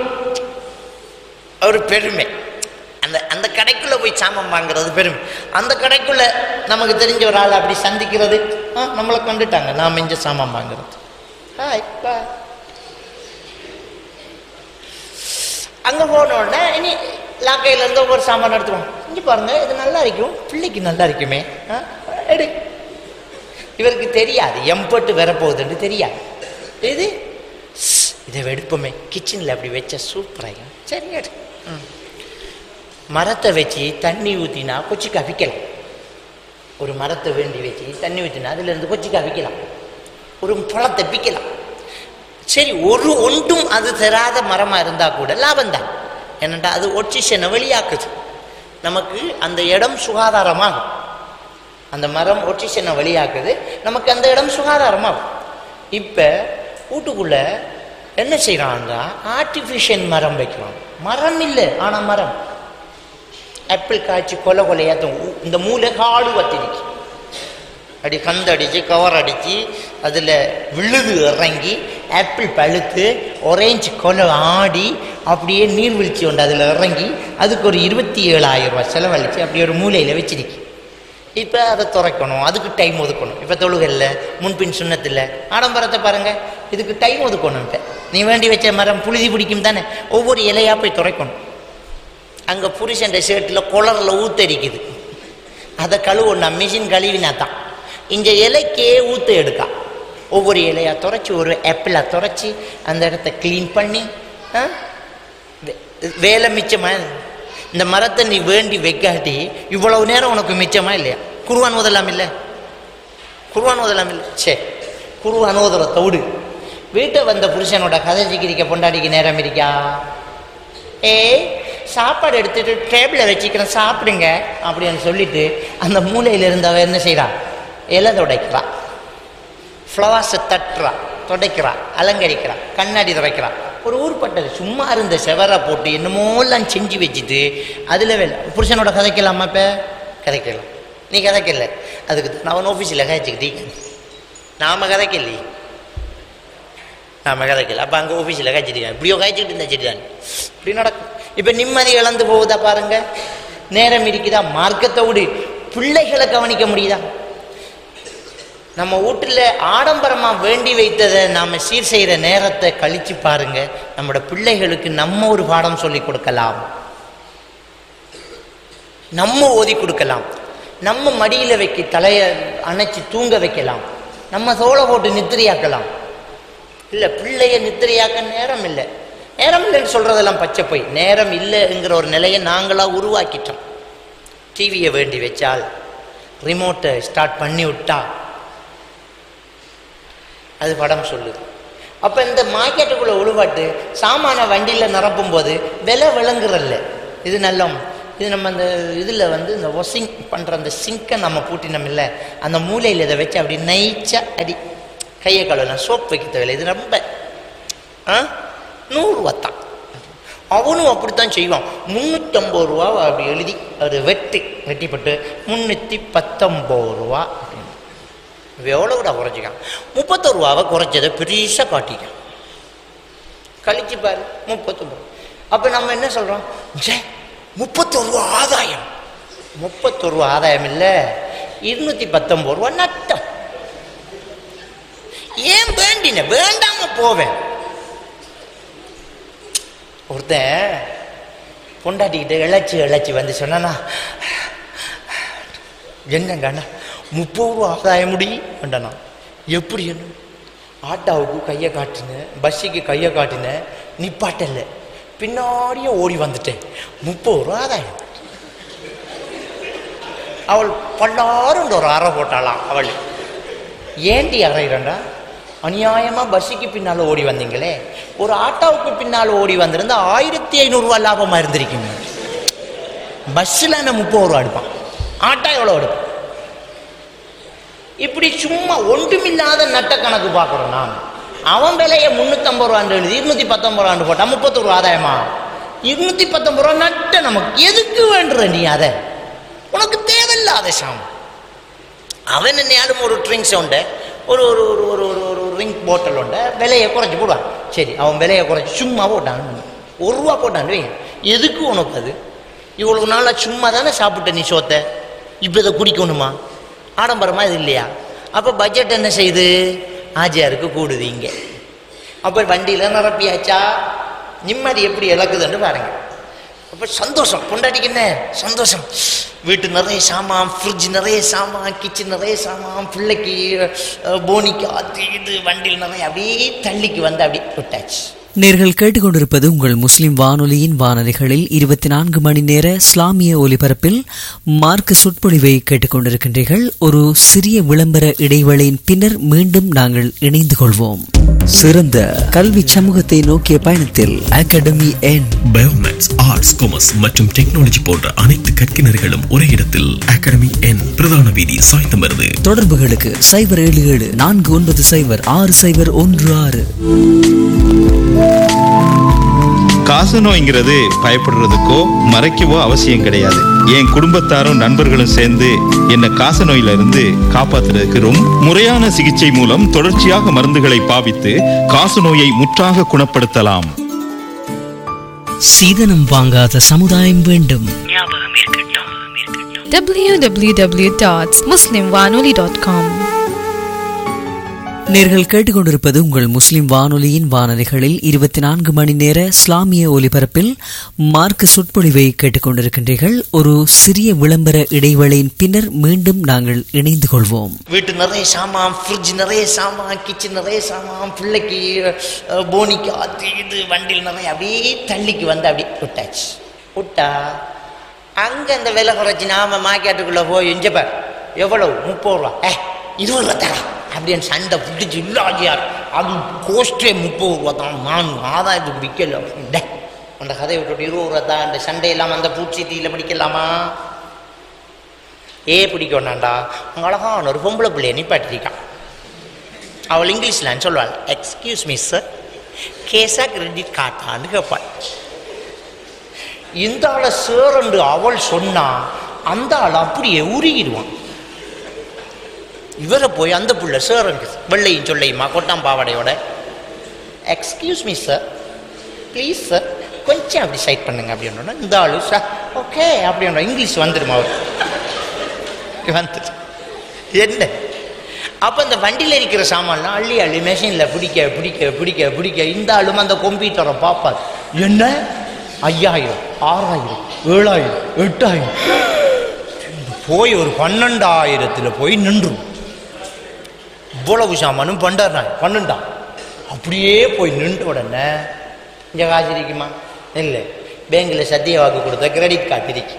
ஒரு பெருமை. அந்த கடைக்குள்ளே போய் சாமான் வாங்குறது பெருமை. அந்த கடைக்குள்ளே நமக்கு தெரிஞ்ச ஒரு ஆள் அப்படி சந்திக்கிறது, நம்மளை கண்டுட்டாங்க, நாம் இங்கே சாமான் வாங்குறது. அங்கே போனோடனே இனி லாக்கையிலேருந்து ஒவ்வொரு சாமான் எடுத்துருவோம். இங்கே பாருங்க, இது நல்லா இருக்கும், பிள்ளைக்கு நல்லா இருக்குமே, எடு. இவருக்கு தெரியாது எம்பட்டு வரப்போகுதுன்னு தெரியாது. இதை எடுப்போமே, கிச்சனில் அப்படி வச்சா சூப்பராக, சரி எடு. மரத்தை வச்சு தண்ணி ஊற்றினா கொச்சி கவிக்கலாம். ஒரு மரத்தை வேண்டி வச்சு தண்ணி ஊற்றினா அதுலேருந்து கொச்சி கவிக்கலாம், ஒரு பழத்தை பிக்கலாம். சரி, ஒன்றும் அது தராத மரமாக இருந்தால் கூட லாபம்தான். என்னென்னா அது ஆக்சிஜனை வெளியாக்குது, நமக்கு அந்த இடம் சுகாதாரமாகும். அந்த மரம் ஆக்சிஜனை வெளியாக்குது, நமக்கு அந்த இடம் சுகாதாரமாகும். இப்போ வீட்டுக்குள்ளே என்ன செய்கிறான்னா ஆர்டிஃபிஷியல் மரம் வைக்கிறான். மரம் இல்லை, ஆனால் மரம். ஆப்பிள் காய்ச்சி கொலையாத்தும் இந்த மூளை காடு வத்திருக்கு, அப்படி கந்தடிச்சு கவர் அடித்து அதில் விழுது இறங்கி ஆப்பிள் பழுத்து ஒரேஞ்சு கொலை ஆடி அப்படியே நீர்வீழ்ச்சி உண்டு அதில் இறங்கி அதுக்கு ஒரு 27,000 ரூபா செலவழித்து அப்படி ஒரு மூலையில் வச்சிருக்கு. இப்போ அதை துறைக்கணும், அதுக்கு டைம் ஒதுக்கணும். இப்போ தொழுகல்ல முன்பின் சுண்ணத்தில் ஆடம்பரத்தை பாருங்கள், இதுக்கு டைம் ஒதுக்கணும். இப்போ நீ வேண்டி வச்ச மரம் புழுதி பிடிக்கும் தானே, ஒவ்வொரு இலையாக போய் துறைக்கணும். அங்கே புருஷன் ஷர்ட்டில் குளரில் ஊத்தடிக்குது, அதை கழுவணும். மிஷின் கழுவினா தான் இந்த இலைக்கே ஊற்று எடுக்கா. ஒவ்வொரு இலையாக துறைச்சி ஒரு ஆப்பிளாக துறைச்சி அந்த இடத்த க்ளீன் பண்ணி வேலை மிச்சமாக. இந்த மரத்தை நீ வேண்டி வைக்காட்டி இவ்வளவு நேரம் உனக்கு மிச்சமா இல்லையா? குர்ஆன் ஓதலாம் இல்லை? குர்ஆன் ஓதலாம் இல்லை? சரி, குர்ஆன் ஓதுறத விடு. வீட்டை வந்த புருஷனோட கதை சிக்கிரிக்க பொண்டாடிக்கு நேரம் இருக்கா? சாப்பாடு எடுத்துட்டு டேபிளை வச்சுக்கிறேன் சாப்பிடுங்க அப்படின்னு சொல்லிட்டு அந்த மூலையில் இருந்தவ என்ன செய்கிறா? இலை துடைக்கிறா, ஃப்ளவர்ஸை தட்டுறா, துடைக்கிறா, அலங்கரிக்கிறா, கண்ணாடி துடைக்கிறா. ஒரு ஊர்பட்டது சும்மா இருந்த செவரை போட்டு என்னமோலாம் செஞ்சு வச்சுட்டு அதில் வேலை. புருஷனோட கதைக்கலாமா? இப்போ கதைக்கலாம். நீ கதைக்கல, அதுக்கு நான் ஆஃபீஸில் கதைச்சிக்கிட்டீங்க, நாம் கதைக்கலையே, நாம் கதைக்கல. அப்போ அங்கே ஆஃபீஸில் காய்ச்சிட்டு இப்படியோ காய்ச்சிக்கிட்டு இருந்தா சரி தான். இப்படி நடக்கும். இப்போ நிம்மதி இழந்து போகுதா பாருங்க. நேரம் இருக்குதா? மார்க்கத்தை விடு, பிள்ளைகளை கவனிக்க முடியுதா? நம்ம வீட்டில் ஆடம்பரமாக வேண்டி வைத்ததை நாம் சீர் செய்கிற நேரத்தை கழித்து பாருங்க. நம்மளோட பிள்ளைகளுக்கு நம்ம ஒரு பாடம் சொல்லி கொடுக்கலாம், நம்ம ஓதி கொடுக்கலாம், நம்ம மடியில் வைக்க தலையை அணைச்சி தூங்க வைக்கலாம், நம்ம தோளை போட்டு நித்திரையாக்கலாம். இல்லை, பிள்ளைய நித்திரையாக்க நேரம் இல்லை. நேரம் இல்லைன்னு சொல்கிறதெல்லாம் பச்சை போய். நேரம் இல்லைங்கிற ஒரு நிலையை நாங்களாக உருவாக்கிட்டோம். டிவியை வேண்டி வச்சால் ரிமோட்டை ஸ்டார்ட் பண்ணி விட்டா அது படம் சொல்லுது. அப்போ இந்த மார்க்கெட்டுக்குள்ளே உழுவாட்டு சாமான வண்டியில் நிரப்பும் போது விலை விளங்குறல்ல. இது நல்ல இது நம்ம அந்த இதில் வந்து இந்த வாஷிங் பண்ணுற அந்த சிங்கை நம்ம பூட்டினோம் இல்லை, அந்த மூலையில் இதை வச்சு அப்படி நைச்சா அடி கையை கழுவலாம், சோப் வைக்க தேவையில்லை. இது ரொம்ப 100 தான். அவனும் அப்படித்தான் செய்வான். 350 ரூபா அப்படி எழுதி அது வெட்டிப்பட்டு 319 ரூபா அப்படின்னு. எவ்வளோ கூட குறைச்சிக்கான். 31 ரூபாவை குறைச்சதை பெருசாக காட்டிக்கான். கழிச்சு பாரு 39. அப்போ நம்ம என்ன சொல்கிறோம், 31 ரூபா ஆதாயம். 31 ரூபா ஆதாயம் இல்லை, 219 ரூபா நட்டம். ஏன் வேண்டாம போவேன். ஒருத்தன் பொண்டாட்டிக்கிட்ட இழைச்சி வந்து சொன்னா, என்னங்கண்ணா 30 ரூபா ஆதாயம் முடியும்ண்டண்ணா. எப்படி என்ன? ஆட்டோவுக்கு கையை காட்டினேன், பஸ்ஸுக்கு கையை காட்டினேன், நிப்பாட்டல, பின்னாடியே ஓடி வந்துட்டேன், 30 ரூபா ஆதாயம். அவள் பல்லாரும் ஒரு அறை போட்டாளாம். அவள் ஏண்டி அறையிறண்டா, அநியாயமாக பஸ்ஸுக்கு பின்னால் ஓடி வந்தீங்களே, ஒரு ஆட்டோவுக்கு பின்னால் ஓடி வந்திருந்தா 1500 ரூபா லாபமாக இருந்திருக்குங்க. பஸ்ஸில் என்ன 30 ரூபா எடுப்பான், ஆட்டோ எவ்வளோ எடுப்பான்? இப்படி சும்மா ஒன்றுமில்லாத நட்ட கணக்கு பார்க்குறோம் நான். அவன் விலையை 350 ரூபான்னு எழுதி 219 ரூபான்னு போட்டான், 30 ரூபா ஆதாயமா? 219 ரூபா நட்ட நமக்கு எதுக்கு வேண்டுற நீ? அதை உனக்கு தேவையில்லாத சாம். அவன் என்னையாலும் ஒரு ட்ரிங்க்ஸ் உண்டு, ஒரு ஒரு ஒரு ஒரு ஒரு ஒரு ட்ரிங்க் பாட்டில் உண்டு, விலையை குறைச்சி போடுவான். சரி, அவன் விலையை குறைச்சி சும்மா போட்டான், 1 ரூபா போட்டான். எதுக்கு உனக்கு அது? இவ்வளவு நாளாக சும்மா தானே சாப்பிட்ட நீ சோத்த, இப்போ இதை குடிக்கணுமா? ஆடம்பரமா இது இல்லையா? அப்போ பட்ஜெட் என்ன செய்யுது? ஆஜியாருக்கு கூடுது இங்கே. அப்போ வண்டியில் நிரப்பியாச்சா, நிம்மதி எப்படி இழக்குதுன்னு பாருங்க. அப்போ சந்தோஷம், பொண்டாட்டிக்கு என்ன சந்தோஷம், வீட்டு நிறைய சாமான், ஃப்ரிட்ஜ் நிறைய சாமான், கிச்சன் நிறைய சாமான், பிள்ளைக்கு போனிக்கு அது இது வண்டியில் நிறைய அப்படியே தள்ளிக்கு வந்து அப்படியே விட்டாச்சு. நேர்கள் கேட்டுக்கொண்டிருப்பது உங்கள் முஸ்லிம் வானொலியின் வானொலிகளில் 24 மணி நேர இஸ்லாமிய ஒலிபரப்பில் மார்க்க சொற்பொழிவை கேட்டுக்கொண்டிருக்கின்றீர்கள். ஒரு சிறிய விளம்பர இடைவேளையின் பின்னர் மீண்டும் நாங்கள் இணைந்து கொள்வோம். சிறந்த கல்வி சமூகத்தை நோக்கிய பயணத்தில் அகாடமி என் பயோமேக்ஸ், ஆர்ட்ஸ், காமர்ஸ் மற்றும் டெக்னாலஜி போன்ற அனைத்து கற்கினர்களும் ஒரே இடத்தில் அகாடமி என் பிரதான வீதி சாய்ந்தமருது. தொடர்புகளுக்கு 077 490 6016. காச நோய்ங்கிறது பயப்படுறதுக்கோ மறைக்கவோ அவசியம் கிடையாது. என் குடும்பத்தாரும் நண்பர்களும் சேர்ந்து என்னை காச நோயில இருந்து காப்பாத்துறதுக்கு ரொம்ப முறையான சிகிச்சை மூலம் தொடர்ச்சியாக மருந்துகளை பாவித்து காச நோயை முற்றாக குணப்படுத்தலாம். சீதனம் வாங்காத சமுதாயம் வேண்டும். www.muslimwanoli.com. நேர்கள் கேட்டுக்கொண்டிருப்பது உங்கள் முஸ்லிம் வானொலியின் வானொலிகளில் 24 மணி நேர இஸ்லாமிய ஒலிபரப்பில் மார்க்க சொற்பொழிவை கேட்டுக்கொண்டிருக்கின்றீர்கள். ஒரு சிறிய விளம்பர இடைவேளையின் பின்னர் மீண்டும் நாங்கள் இணைந்து கொள்வோம். வீட்டு நிறைய சாமான், ஃப்ரிட்ஜ் நிறைய சாமான், கிச்சன் நிறைய சாமான், பிள்ளைக்கு போனிக்கு அது இது வண்டியில் நிறைய அப்படியே தள்ளிக்கு வந்து அப்படியே விட்டாச்சு. விட்டா அங்கே அந்த விலை குறைச்சி நாம மார்க்கெட்டுக்குள்ளே போய் எஞ்சப்பார் எவ்வளவு 30 ரூபா 20 ரூபா தரேன் அப்படின்னு சண்டை பிடிச்சி இல்லாதியார். அது கோஸ்டே 30 ரூபா தான், நான் ஆதாயத்துக்கு விற்கல அப்படின்ட அந்த கதையை விட்டுட்டு 20 ரூபா தான். அந்த சண்டையெல்லாம் அந்த பூச்சிட்டியில் பிடிக்கலாமா? பிடிக்கணாண்டா. அவங்க அழகான ஒரு பொம்பளை பிள்ளைய நிப்பாட்டிருக்கான். அவள் இங்கிலீஷில் சொல்லுவாள், எக்ஸ்கியூஸ் மீ சார், கேஸா கிரெடிட் கார்டான்னு கேட்பாள். இந்த ஆளை சேரண்டு அவள் சொன்னா அந்த ஆள் அப்படியே உருகிடுவான். இவரை போய் அந்த புள்ள சேரண்டு வெள்ளையும் சொல்லையுமா கொட்டாம் பாவாடையோட, excuse me sir, please sir, கொஞ்சம் அப்படி சைட் பண்ணுங்க அப்படின்னா இந்த ஆளு சார் ஓகே அப்படின்னா இங்கிலீஷ் வந்துடுமா அவர் வந்துட்டு என்ன. அப்போ இந்த வண்டியில் இருக்கிற சாமான்லாம் அள்ளி அள்ளி மெஷினில் பிடிக்க பிடிக்க பிடிக்க பிடிக்க இந்த ஆளும் அந்த கம்ப்யூட்டரை பார்ப்பார். என்ன 5000 6000 7000 8000 போய் ஒரு 12000 போய் நின்றும். இவ்வளவு சாமானும் 12 அப்படியே போய் நின்ற உடனே இங்கே காசு இருக்குமா? இல்லை, பேங்கில் சத்திய வாக்கு கொடுத்த கிரெடிட் கார்டு இருக்கு.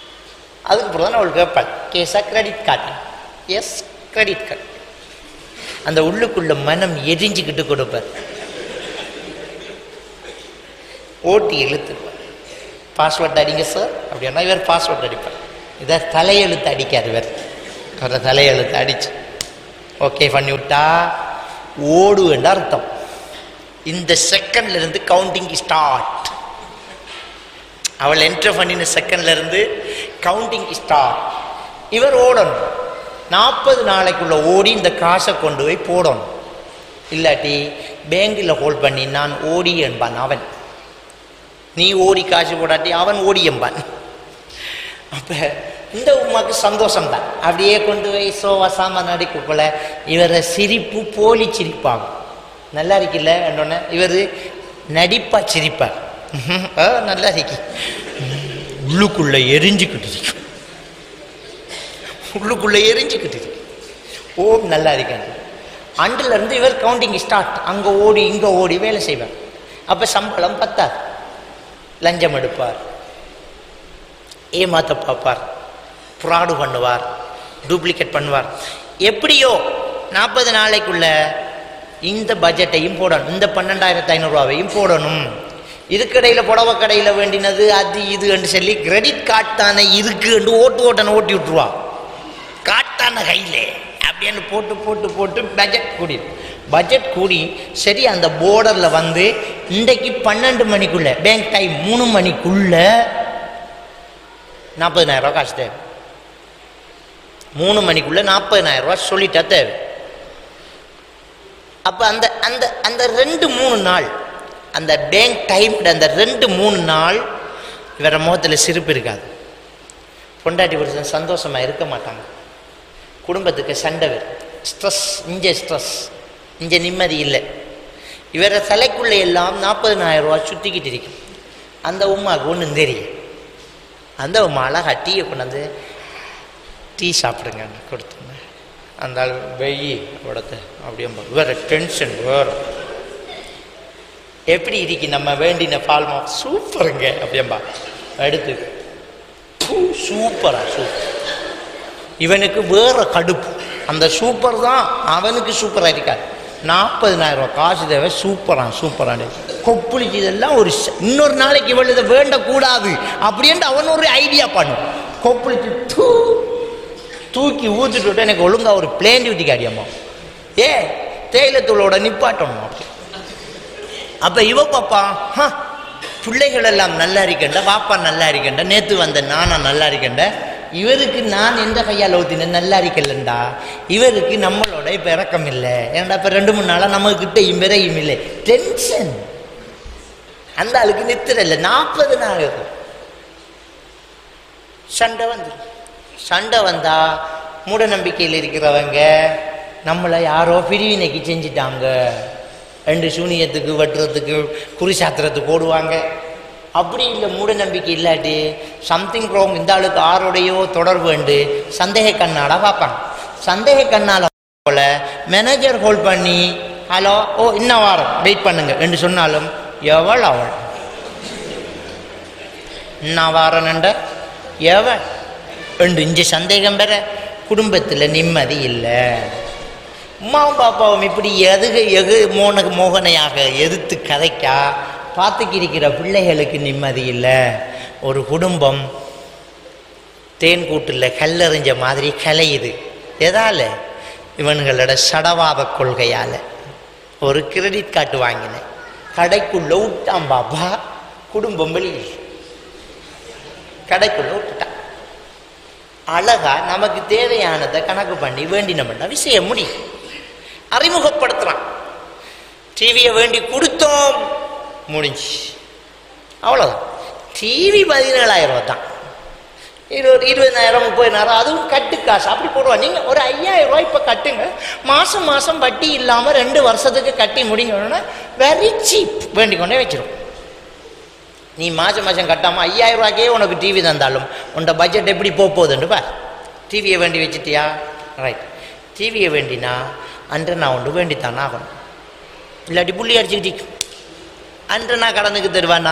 அதுக்கப்புறம் தான் அவள் கேட்பாள், கேஸா credit card? S credit card. அந்த உள்ளுக்குள்ள மனம் எரிஞ்சுக்கிட்டு கொடுப்பார். ஓட்டி இழுத்துருப்பார். பாஸ்வேர்ட் அடிங்க சார் அப்படின்னா இவர் பாஸ்வேர்ட் அடிப்பார். இதை தலையெழுத்து அடிக்கார். இவர் அவரை தலையெழுத்து அடிச்சு ஓகே பண்ணி விட்டா ஓடு என்ற அர்த்தம். இந்த செகண்ட்ல இருந்து கவுண்டிங் ஸ்டார்ட். அவள் என்டர் பண்ணின செகண்ட்ல இருந்து கவுண்டிங் ஸ்டார்ட். இவர் ஓடணும். 40 நாளைக்குள்ள ஓடி இந்த காசை கொண்டு போய் போடணும். இல்லாட்டி பேங்கில் ஹோல்ட் பண்ணி நான் ஓடி என்பான் அவன். நீ ஓடி காசு போடாட்டி அவன் ஓடி என்பான். அப்ப இந்த உமாக்கு சந்தோஷம்தான். அப்படியே கொண்டு போய் சோவா சாமான் அடிக்கக்குள்ள இவரை சிரிப்பு போலி சிரிப்பாகும். நல்லா இருக்குல்ல என்னொன்னு இவர் நடிப்பா சிரிப்பார். நல்லா இருக்கு. உள்ளுக்குள்ள எரிஞ்சுக்கிட்டு இருக்கு. உள்ளுக்குள்ள எரிஞ்சுக்கிட்டு இருக்கு. ஓம் நல்லா இருக்காங்க. அண்டுல இருந்து இவர் கவுண்டிங் ஸ்டார்ட். அங்க ஓடி இங்க ஓடி வேலை செய்வார். அப்ப சம்பளம் பத்தாது. லஞ்சம் எடுப்பார், ஏமாத்த பார்ப்பார், ஃப்ராடு பண்ணுவார், டூப்ளிகேட் பண்ணுவார். எப்படியோ 40 நாளைக்குள்ள இந்த பட்ஜெட்டையும் போடணும், இந்த 12,500 ரூபாவையும் போடணும். இதுக்கடையில் புடவை கடையில் வேண்டினது அது இது என்று சொல்லி கிரெடிட் கார்டு தானே இருக்கு என்று ஓட்டனை ஓட்டி விட்டுருவா. காட்டான கையில் அப்படின்னு போட்டு போட்டு போட்டு பட்ஜெட் கூடி சரி அந்த போர்டரில் வந்து இன்றைக்கு 12 மணிக்குள்ள பேங்க் டைம் 3 மணிக்குள்ள 40,000 ரூபா காசு தேவை. 3 மணிக்குள்ள 40,000 ரூபா சொல்லிட்டா தேவை. அப்போ அந்த அந்த அந்த 2-3 நாள் அந்த பேங்க் டைம் அந்த 2-3 நாள் இவர முகத்தில் சிரிப்பு இருக்காது. பொண்டாட்டி புருஷன் சந்தோஷமாக இருக்க மாட்டாங்க. குடும்பத்துக்கு சண்டை வரும். ஸ்ட்ரெஸ், இங்கே நிம்மதி இல்லை. இவரை தலைக்குள்ளே எல்லாம் 40,000 ரூபா சுற்றிக்கிட்டு இருக்கும். அந்த உமாவுக்கு ஒன்றும் தெரியும். அந்த உமா அழகா டீயை கொண்டாந்து டீ சாப்பிடுங்க கொடுத்துங்க. அந்த ஆள் வெயி உடத்த அப்படியே வேற டென்ஷன் வேறு. எப்படி இருக்கு நம்ம வேண்டின பால்மா சூப்பருங்க அப்படியம்பா எடுத்து சூப்பரா சூப்பர். இவனுக்கு வேற கடுப்பு. அந்த சூப்பர் தான் அவனுக்கு சூப்பராக இருக்காது. 40,000 ரூபா காசு தேவை. சூப்பரான கொப்புளிச்சு இதெல்லாம் ஒரு இன்னொரு நாளைக்கு இவள் இதை வேண்டக்கூடாது அப்படின்ட்டு அவன் ஒரு ஐடியா பண்ணும். கொப்புளிச்சு தூக்கி ஊற்றிட்டு விட்டு எனக்கு ஒழுங்கா ஒரு பிளேன் டியூட்டி காடியம்மா தேயிலத்தூளோட நிப்பாட்டணும் அப்படி. அப்போ இவ பாப்பா பிள்ளைகள் எல்லாம் நல்லா இருக்கண்ட, பாப்பா நல்லா இருக்கண்ட, நேற்று வந்த நானா நல்லா இருக்கண்ட. இவருக்கு நான் எந்த கையால் ஊற்றினேன் நல்லா இருக்கலண்டா. இவருக்கு நம்மளோட இப்போ இறக்கம் இல்லை. ஏன்டா இப்போ 2-3 நாளாக நம்மக்கிட்ட விரையும் இல்லை. டென்ஷன். அந்த ஆளுக்கு நித்திர இல்லை. 40 நாள் சண்டை வந்தா மூட நம்பிக்கையில் இருக்கிறவங்க நம்மளை யாரோ பிரிவினைக்கு செஞ்சிட்டாங்க ரெண்டு சூனியத்துக்கு வெட்டுறதுக்கு குறிசாத்திரத்துக்கு ஓடுவாங்க. அப்படி இல்லை, மூட நம்பிக்கை இல்லாட்டி சம்திங் ரோங், இந்த ஆளுக்கு ஆரோடையோ தொடர்பு உண்டு சந்தேக கண்ணால பார்ப்பாங்க. சந்தேக கண்ணால போல மேனேஜர் ஹோல்ட் பண்ணி ஹலோ இன்னும் வாரம் வெயிட் பண்ணுங்க என்று சொன்னாலும் அவள் இன்னும் வாரன்ண்ட எவள் ரெண்டு இஞ்சி சந்தேகம் பெற குடும்பத்தில் நிம்மதி இல்லை. அம்மாவும் பாப்பாவும் இப்படி மோகனையாக எதிர்த்து கதைக்கா பார்த்துக்கிருக்கிற பிள்ளைகளுக்கு நிம்மதி இல்லை. ஒரு குடும்பம் தேன் கூட்டில் கல்லறிஞ்ச மாதிரி கலையுது. எதால? இவன்களோட சடவாத கொள்கையால். ஒரு கிரெடிட் கார்டு வாங்கினேன், கடைக்குள்ள விட்டான் பாப்பா, குடும்பம் வெளியில் கடைக்குள்ள விட்டுட்டான். அழகா நமக்கு தேவையானதை கணக்கு பண்ணி வேண்டினோம்னா விஷயம் முடியும். அறிமுகப்படுத்துறான். டிவியை வேண்டி கொடுத்தோம், முடிஞ்சு அவ்வளோதான். டிவி 17,000 ரூபா தான். 20,000 30,000 அதுவும் கட்டு காசு அப்படி போடுவான். நீங்கள் ஒரு 5,000 ரூபாய் இப்போ கட்டுங்க, மாதம் மாதம் வட்டி இல்லாமல் 2 வருஷத்துக்கு கட்டி முடிங்கணும்னா வெரி சீப் வேண்டிக்கொண்டே வச்சிடும். நீ மாதம் மாதம் கட்டாமல் 5,000 ரூபாய்க்கே உனக்கு டிவி தந்தாலும் உன்னோட பட்ஜெட் எப்படி போகுதுன்னு பார். டிவியை வேண்டி வச்சுட்டியா? ரைட். டிவியை வேண்டினா அன்று நான் ஒன்று வேண்டித்தான் ஆகணும். இல்லாட்டி புள்ளி அடிச்சுக்கிட்டு அன்று நான் கடனுக்கு தருவானா?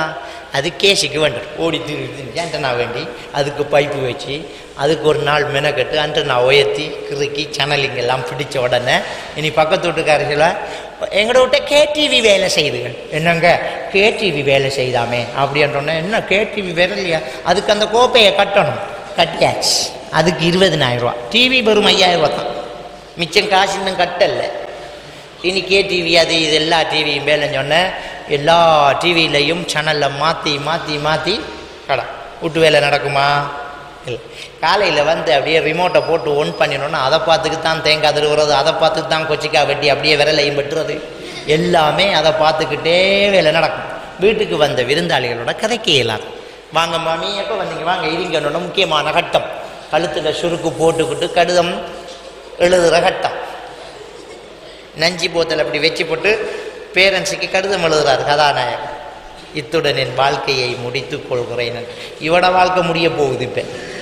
அது கேஸுக்கு வேண்டும் ஓடி திருட்டு ஆண்டனா வேண்டி அதுக்கு பைப்பு வச்சு அதுக்கு ஒரு நாள் மெனக்கட்டு ஆண்டனா உயர்த்தி கிறுக்கி சேனலிங் எல்லாம் பிடிச்ச உடனே இனி பக்கத்து வீட்டுக்காரர்கள எங்களோட விட்ட கேடிவி வேலை செய்யுதுகள். என்னங்க கேடிவி வேலை செய்தாமே அப்படின்றோன்னே, என்ன கேடிவி வேலை இல்லையா, அதுக்கு அந்த கோப்பையை கட்டணும். கட்டியாச்சு. அதுக்கு 20,000 ரூபா. டிவி வெறும் 5,000 ரூபா தான். மிச்சம் காசு இன்னும் கட்டல. இனி கேடிவி அது இது எல்லா டிவியும் வேலைன்னு சொன்னேன். எல்லா டிவியிலையும் சேனலில் மாற்றி மாற்றி மாற்றி கடை வீட்டு வேலை நடக்குமா? இல்லை. காலையில் வந்து அப்படியே ரிமோட்டை போட்டு ஒன் பண்ணினோன்னா அதை பார்த்துக்கு தான் தேங்காய் திருவுறது, அதை பார்த்துக்கு தான் கொச்சிக்காய் வெட்டி அப்படியே விரலையும் வெட்டுறது, எல்லாமே அதை பார்த்துக்கிட்டே வேலை நடக்கும். வீட்டுக்கு வந்த விருந்தாளிகளோட கதைக்க இயலாது. வாங்க மாமி எப்போ வந்தீங்க, வாங்க இருங்கன்னு முக்கியமான கட்டம். கழுத்தில் சுருக்கு போட்டுக்கிட்டு கடிதம் எழுதுகிற கட்டம். நஞ்சி போத்தல் அப்படி வச்சு போட்டு பேரண்ட்ஸுக்கு கடிதம் எழுதுறாரு கதாநாயகன். இத்துடன் என் வாழ்க்கையை முடித்து கொள்கிறேன். இவட வாழ்க்கை முடிய போகுது. இப்போ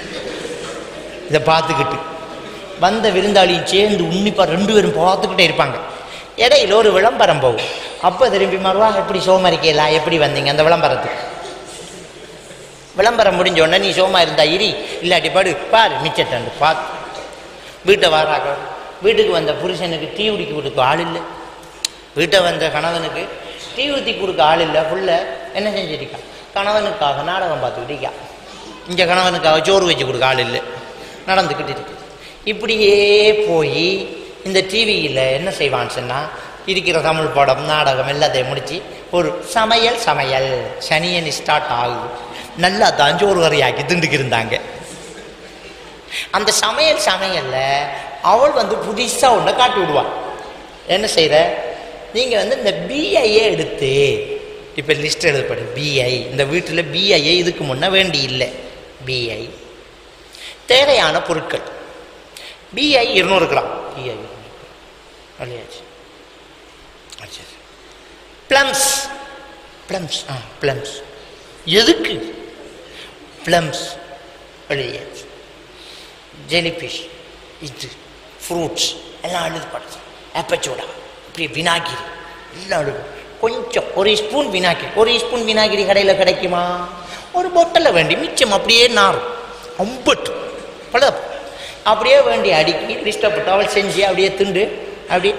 இதை பார்த்துக்கிட்டு வந்த விருந்தாளியும் சேர்ந்து உன்னிப்பாக 2 பேரும் பார்த்துக்கிட்டே இருப்பாங்க. இடையில ஒரு விளம்பரம் போகும். அப்போ திரும்பி மாறுவா, எப்படி சோமாரிக்கலாம், எப்படி வந்தீங்க அந்த விளம்பரத்துக்கு. விளம்பரம் முடிஞ்ச உடனே நீ சோமா இருந்தா இரி, இல்லாட்டி பாடு பாரு மிச்சட்டண்டு பார்த்து வீட்டை வாராக. வீட்டுக்கு வந்த புருஷனுக்கு டீ ஊற்றி கொடுக்க ஆள் இல்லை. வீட்டை வந்த கணவனுக்கு டீ ஊற்றி கொடுக்க ஆள் இல்லை. புள்ள என்ன செஞ்சிருக்கா, கணவனுக்காக நாடகம் பார்த்துக்கிட்டு இருக்கா. இங்கே கணவனுக்காக சோறு வச்சு கொடுக்க ஆள் இல்லை, நடந்துக்கிட்டு இருக்கு. இப்படியே போய் இந்த டிவியில் என்ன செய்வான்னு சொன்னால், இருக்கிற தமிழ் படம் நாடகம் எல்லாத்தையும் முடித்து ஒரு சமையல் சனியன் ஸ்டார்ட் ஆகுது. நல்லா தான் சோறு வரையாக்கி திண்டுக்கு இருந்தாங்க. அந்த சமையல்ல அவள் வந்து புதுசாக ஒன்றை காட்டி விடுவாள். என்ன செய்கிற, நீங்கள் வந்து இந்த பிஐயே எடுத்து இப்போ லிஸ்ட் எழுதப்படும். பிஐ இந்த வீட்டில் பிஐயே இதுக்கு முன்னே வேண்டி இல்லை. பிஐ தேவையான பொருட்கள் பிஐ 200 கிராம். பிஐ அழியாச்சு. பிளம்ஸ் பிளம்ஸ் எதுக்கு பிளம்ஸ் அழியாச்சு. ஜெலிஃபிஷ் இது ஃப்ரூட்ஸ் எல்லாம் எழுதப்படுது. ஆப்பச்சோடா இப்படி வினாகிரி எல்லாம் எழுது. கொஞ்சம் ஒரு ஸ்பூன் வினாகிரி கடையில் கிடைக்குமா? ஒரு பொட்டலை வேண்டி மிச்சம் அப்படியே நாரும் அம்பட்டு பல அப்படியே வேண்டி அடுக்கி லிஸ்டப்பட்டு அவள் செஞ்சு அப்படியே திண்டு அப்படியே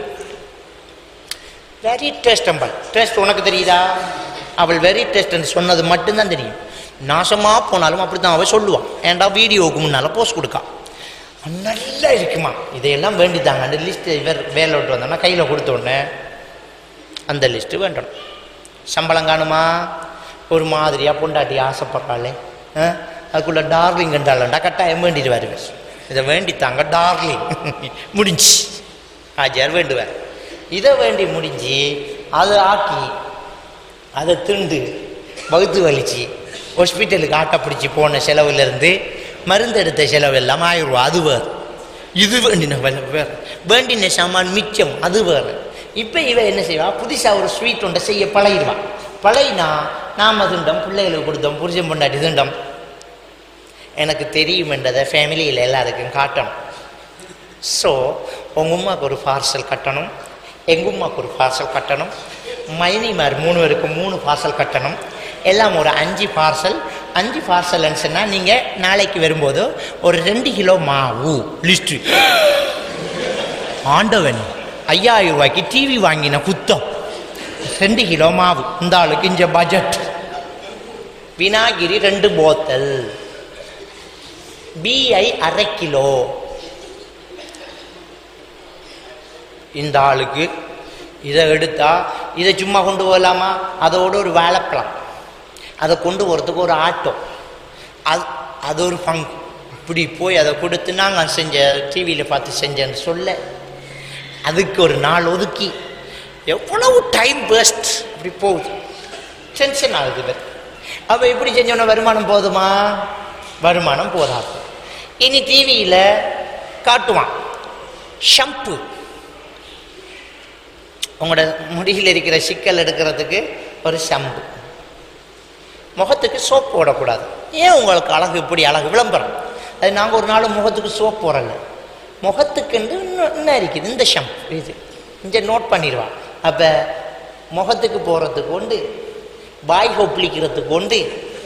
வெரி டேஸ்ட் உனக்கு தெரியுதா? அவள் வெரி டேஸ்ட்ன்னு சொன்னது மட்டும்தான் தெரியும். நாசமாக போனாலும் அப்படி தான் அவள் சொல்லுவான். ஏன்டா வீடியோவுக்கு முன்னால் போஸ்ட் கொடுக்கா, நல்லா இருக்குமா, இதையெல்லாம் வேண்டித்தாங்க. அந்த லிஸ்ட்டு இவர் வேலை விட்டு வந்தோன்னா கையில் கொடுத்தோடனே அந்த லிஸ்ட்டு வேண்டணும். சம்பளம் காணுமா, ஒரு மாதிரியாக பொண்டாட்டி ஆசைப்படுறாளே, அதுக்குள்ளே டார்லிங் என்றாலண்டா கட்டாயம் வேண்டிட்டு வருவேன். இதை வேண்டித்தாங்க டார்லிங் முடிஞ்சு ஆஜியார் வேண்டுவார். இதை வேண்டி முடிஞ்சு அதை ஆக்கி அதை திண்டு வகுத்து வலிச்சு ஹாஸ்பிட்டலுக்கு ஆட்டை பிடிச்சி போன செலவுலேருந்து மருந்து எடுத்த செலவு எல்லாம் 1000 ரூபா. அது வேறு. இது வேண்டின வேறு, வேண்டின சாமான் மிச்சம் அது வேறு. இப்போ இவன் என்ன செய்வா, புதுசாக ஒரு ஸ்வீட் ஒன்றை செய்ய பழகிடுவான். பழகினா நாம் திண்டம், பிள்ளைகளுக்கு கொடுத்தோம், புருஷன் பொண்டாட்டி திண்டம். எனக்கு தெரியும் என்றதை ஃபேமிலியில் எல்லாருக்கும் காட்டணும். ஸோ உங்கள் உமாவுக்கு ஒரு பார்சல் கட்டணும், எங்கள் உமாவுக்கு ஒரு பார்சல் கட்டணும், மைனிமார் 3 பேருக்கு 3 பார்சல் கட்டணும். எல்லாம் ஒரு 5 பார்சல்ன்னு சொன்னால் நீங்கள் நாளைக்கு வரும்போது ஒரு 2 கிலோ மாவு லிஸ்ட்டு. ஆண்டவன் 5000 ரூபாய்க்கு டிவி வாங்கின குத்தம். 2 கிலோ மாவு இந்த ஆளுக்கு இங்கே பட்ஜெட். வினாகிரி 2 போத்தல், பிஐ 1/2 கிலோ இந்த ஆளுக்கு. இதை எடுத்தா இதை சும்மா கொண்டு போகலாமா? அதோட ஒரு வாழைப்பழம், அதை கொண்டு போகிறதுக்கு ஒரு ஆட்டோ, அது ஒரு பங்கு. இப்படி போய் அதை கொடுத்து நாங்கள் செஞ்ச டிவியில் பார்த்து செஞ்சேன்னு சொல்ல அதுக்கு ஒரு நாள் ஒதுக்கி எவ்வளவு டைம் வேஸ்ட் இப்படி போகுது. டென்ஷன் ஆகுது. அப்போ இப்படி செஞ்சோன்னா வருமானம் போதுமா? வருமானம் போதாது. இனி டிவியில் காட்டுவான் ஷாம்பு. உங்களோட முடியில் இருக்கிற சிக்கல் எடுக்கிறதுக்கு ஒரு ஷாம்பு. முகத்துக்கு சோப்பு போடக்கூடாது. ஏன் உங்களுக்கு அழகு இப்படி அழகு விளம்பரம்? அது நாங்கள் ஒரு நாள் முகத்துக்கு சோப்பு போடல, முகத்துக்குண்டு இன்னும் இருக்குது இந்த ஷாம்பு. இது இங்கே நோட் பண்ணிடுவான். அப்போ முகத்துக்கு போகிறதுக்கு உண்டு, வாய் கொப்பளிக்கிறதுக்கு கொண்டு,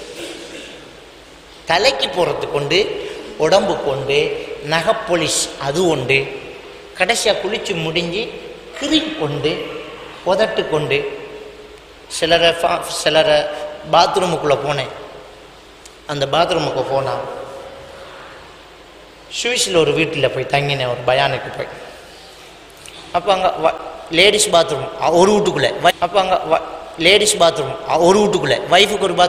தலைக்கு போகிறதுக்கு கொண்டு, உடம்பு கொண்டு, நகைப்பொலிஷ் அது உண்டு, கடைசியாக குளித்து முடிஞ்சு கிரீம் கொண்டு, உதட்டு கொண்டு. சிலரை பாத்ரூமுக்குள்ளே போனேன். அந்த பாத்ரூமுக்கு போனால் சுவிஸில் ஒரு வீட்டில் போய் தங்கினேன், ஒரு பயானுக்கு போய். அப்போ அங்கே லேடிஸ் பாத்ரூம் ஒரு வீட்டுக்குள்ளே, அப்போ அங்கே லேடிஸ் பாத்ரூம் ஒரு வீட்டுக்குள்ளே, ஒய்ஃபுக்கு ஒரு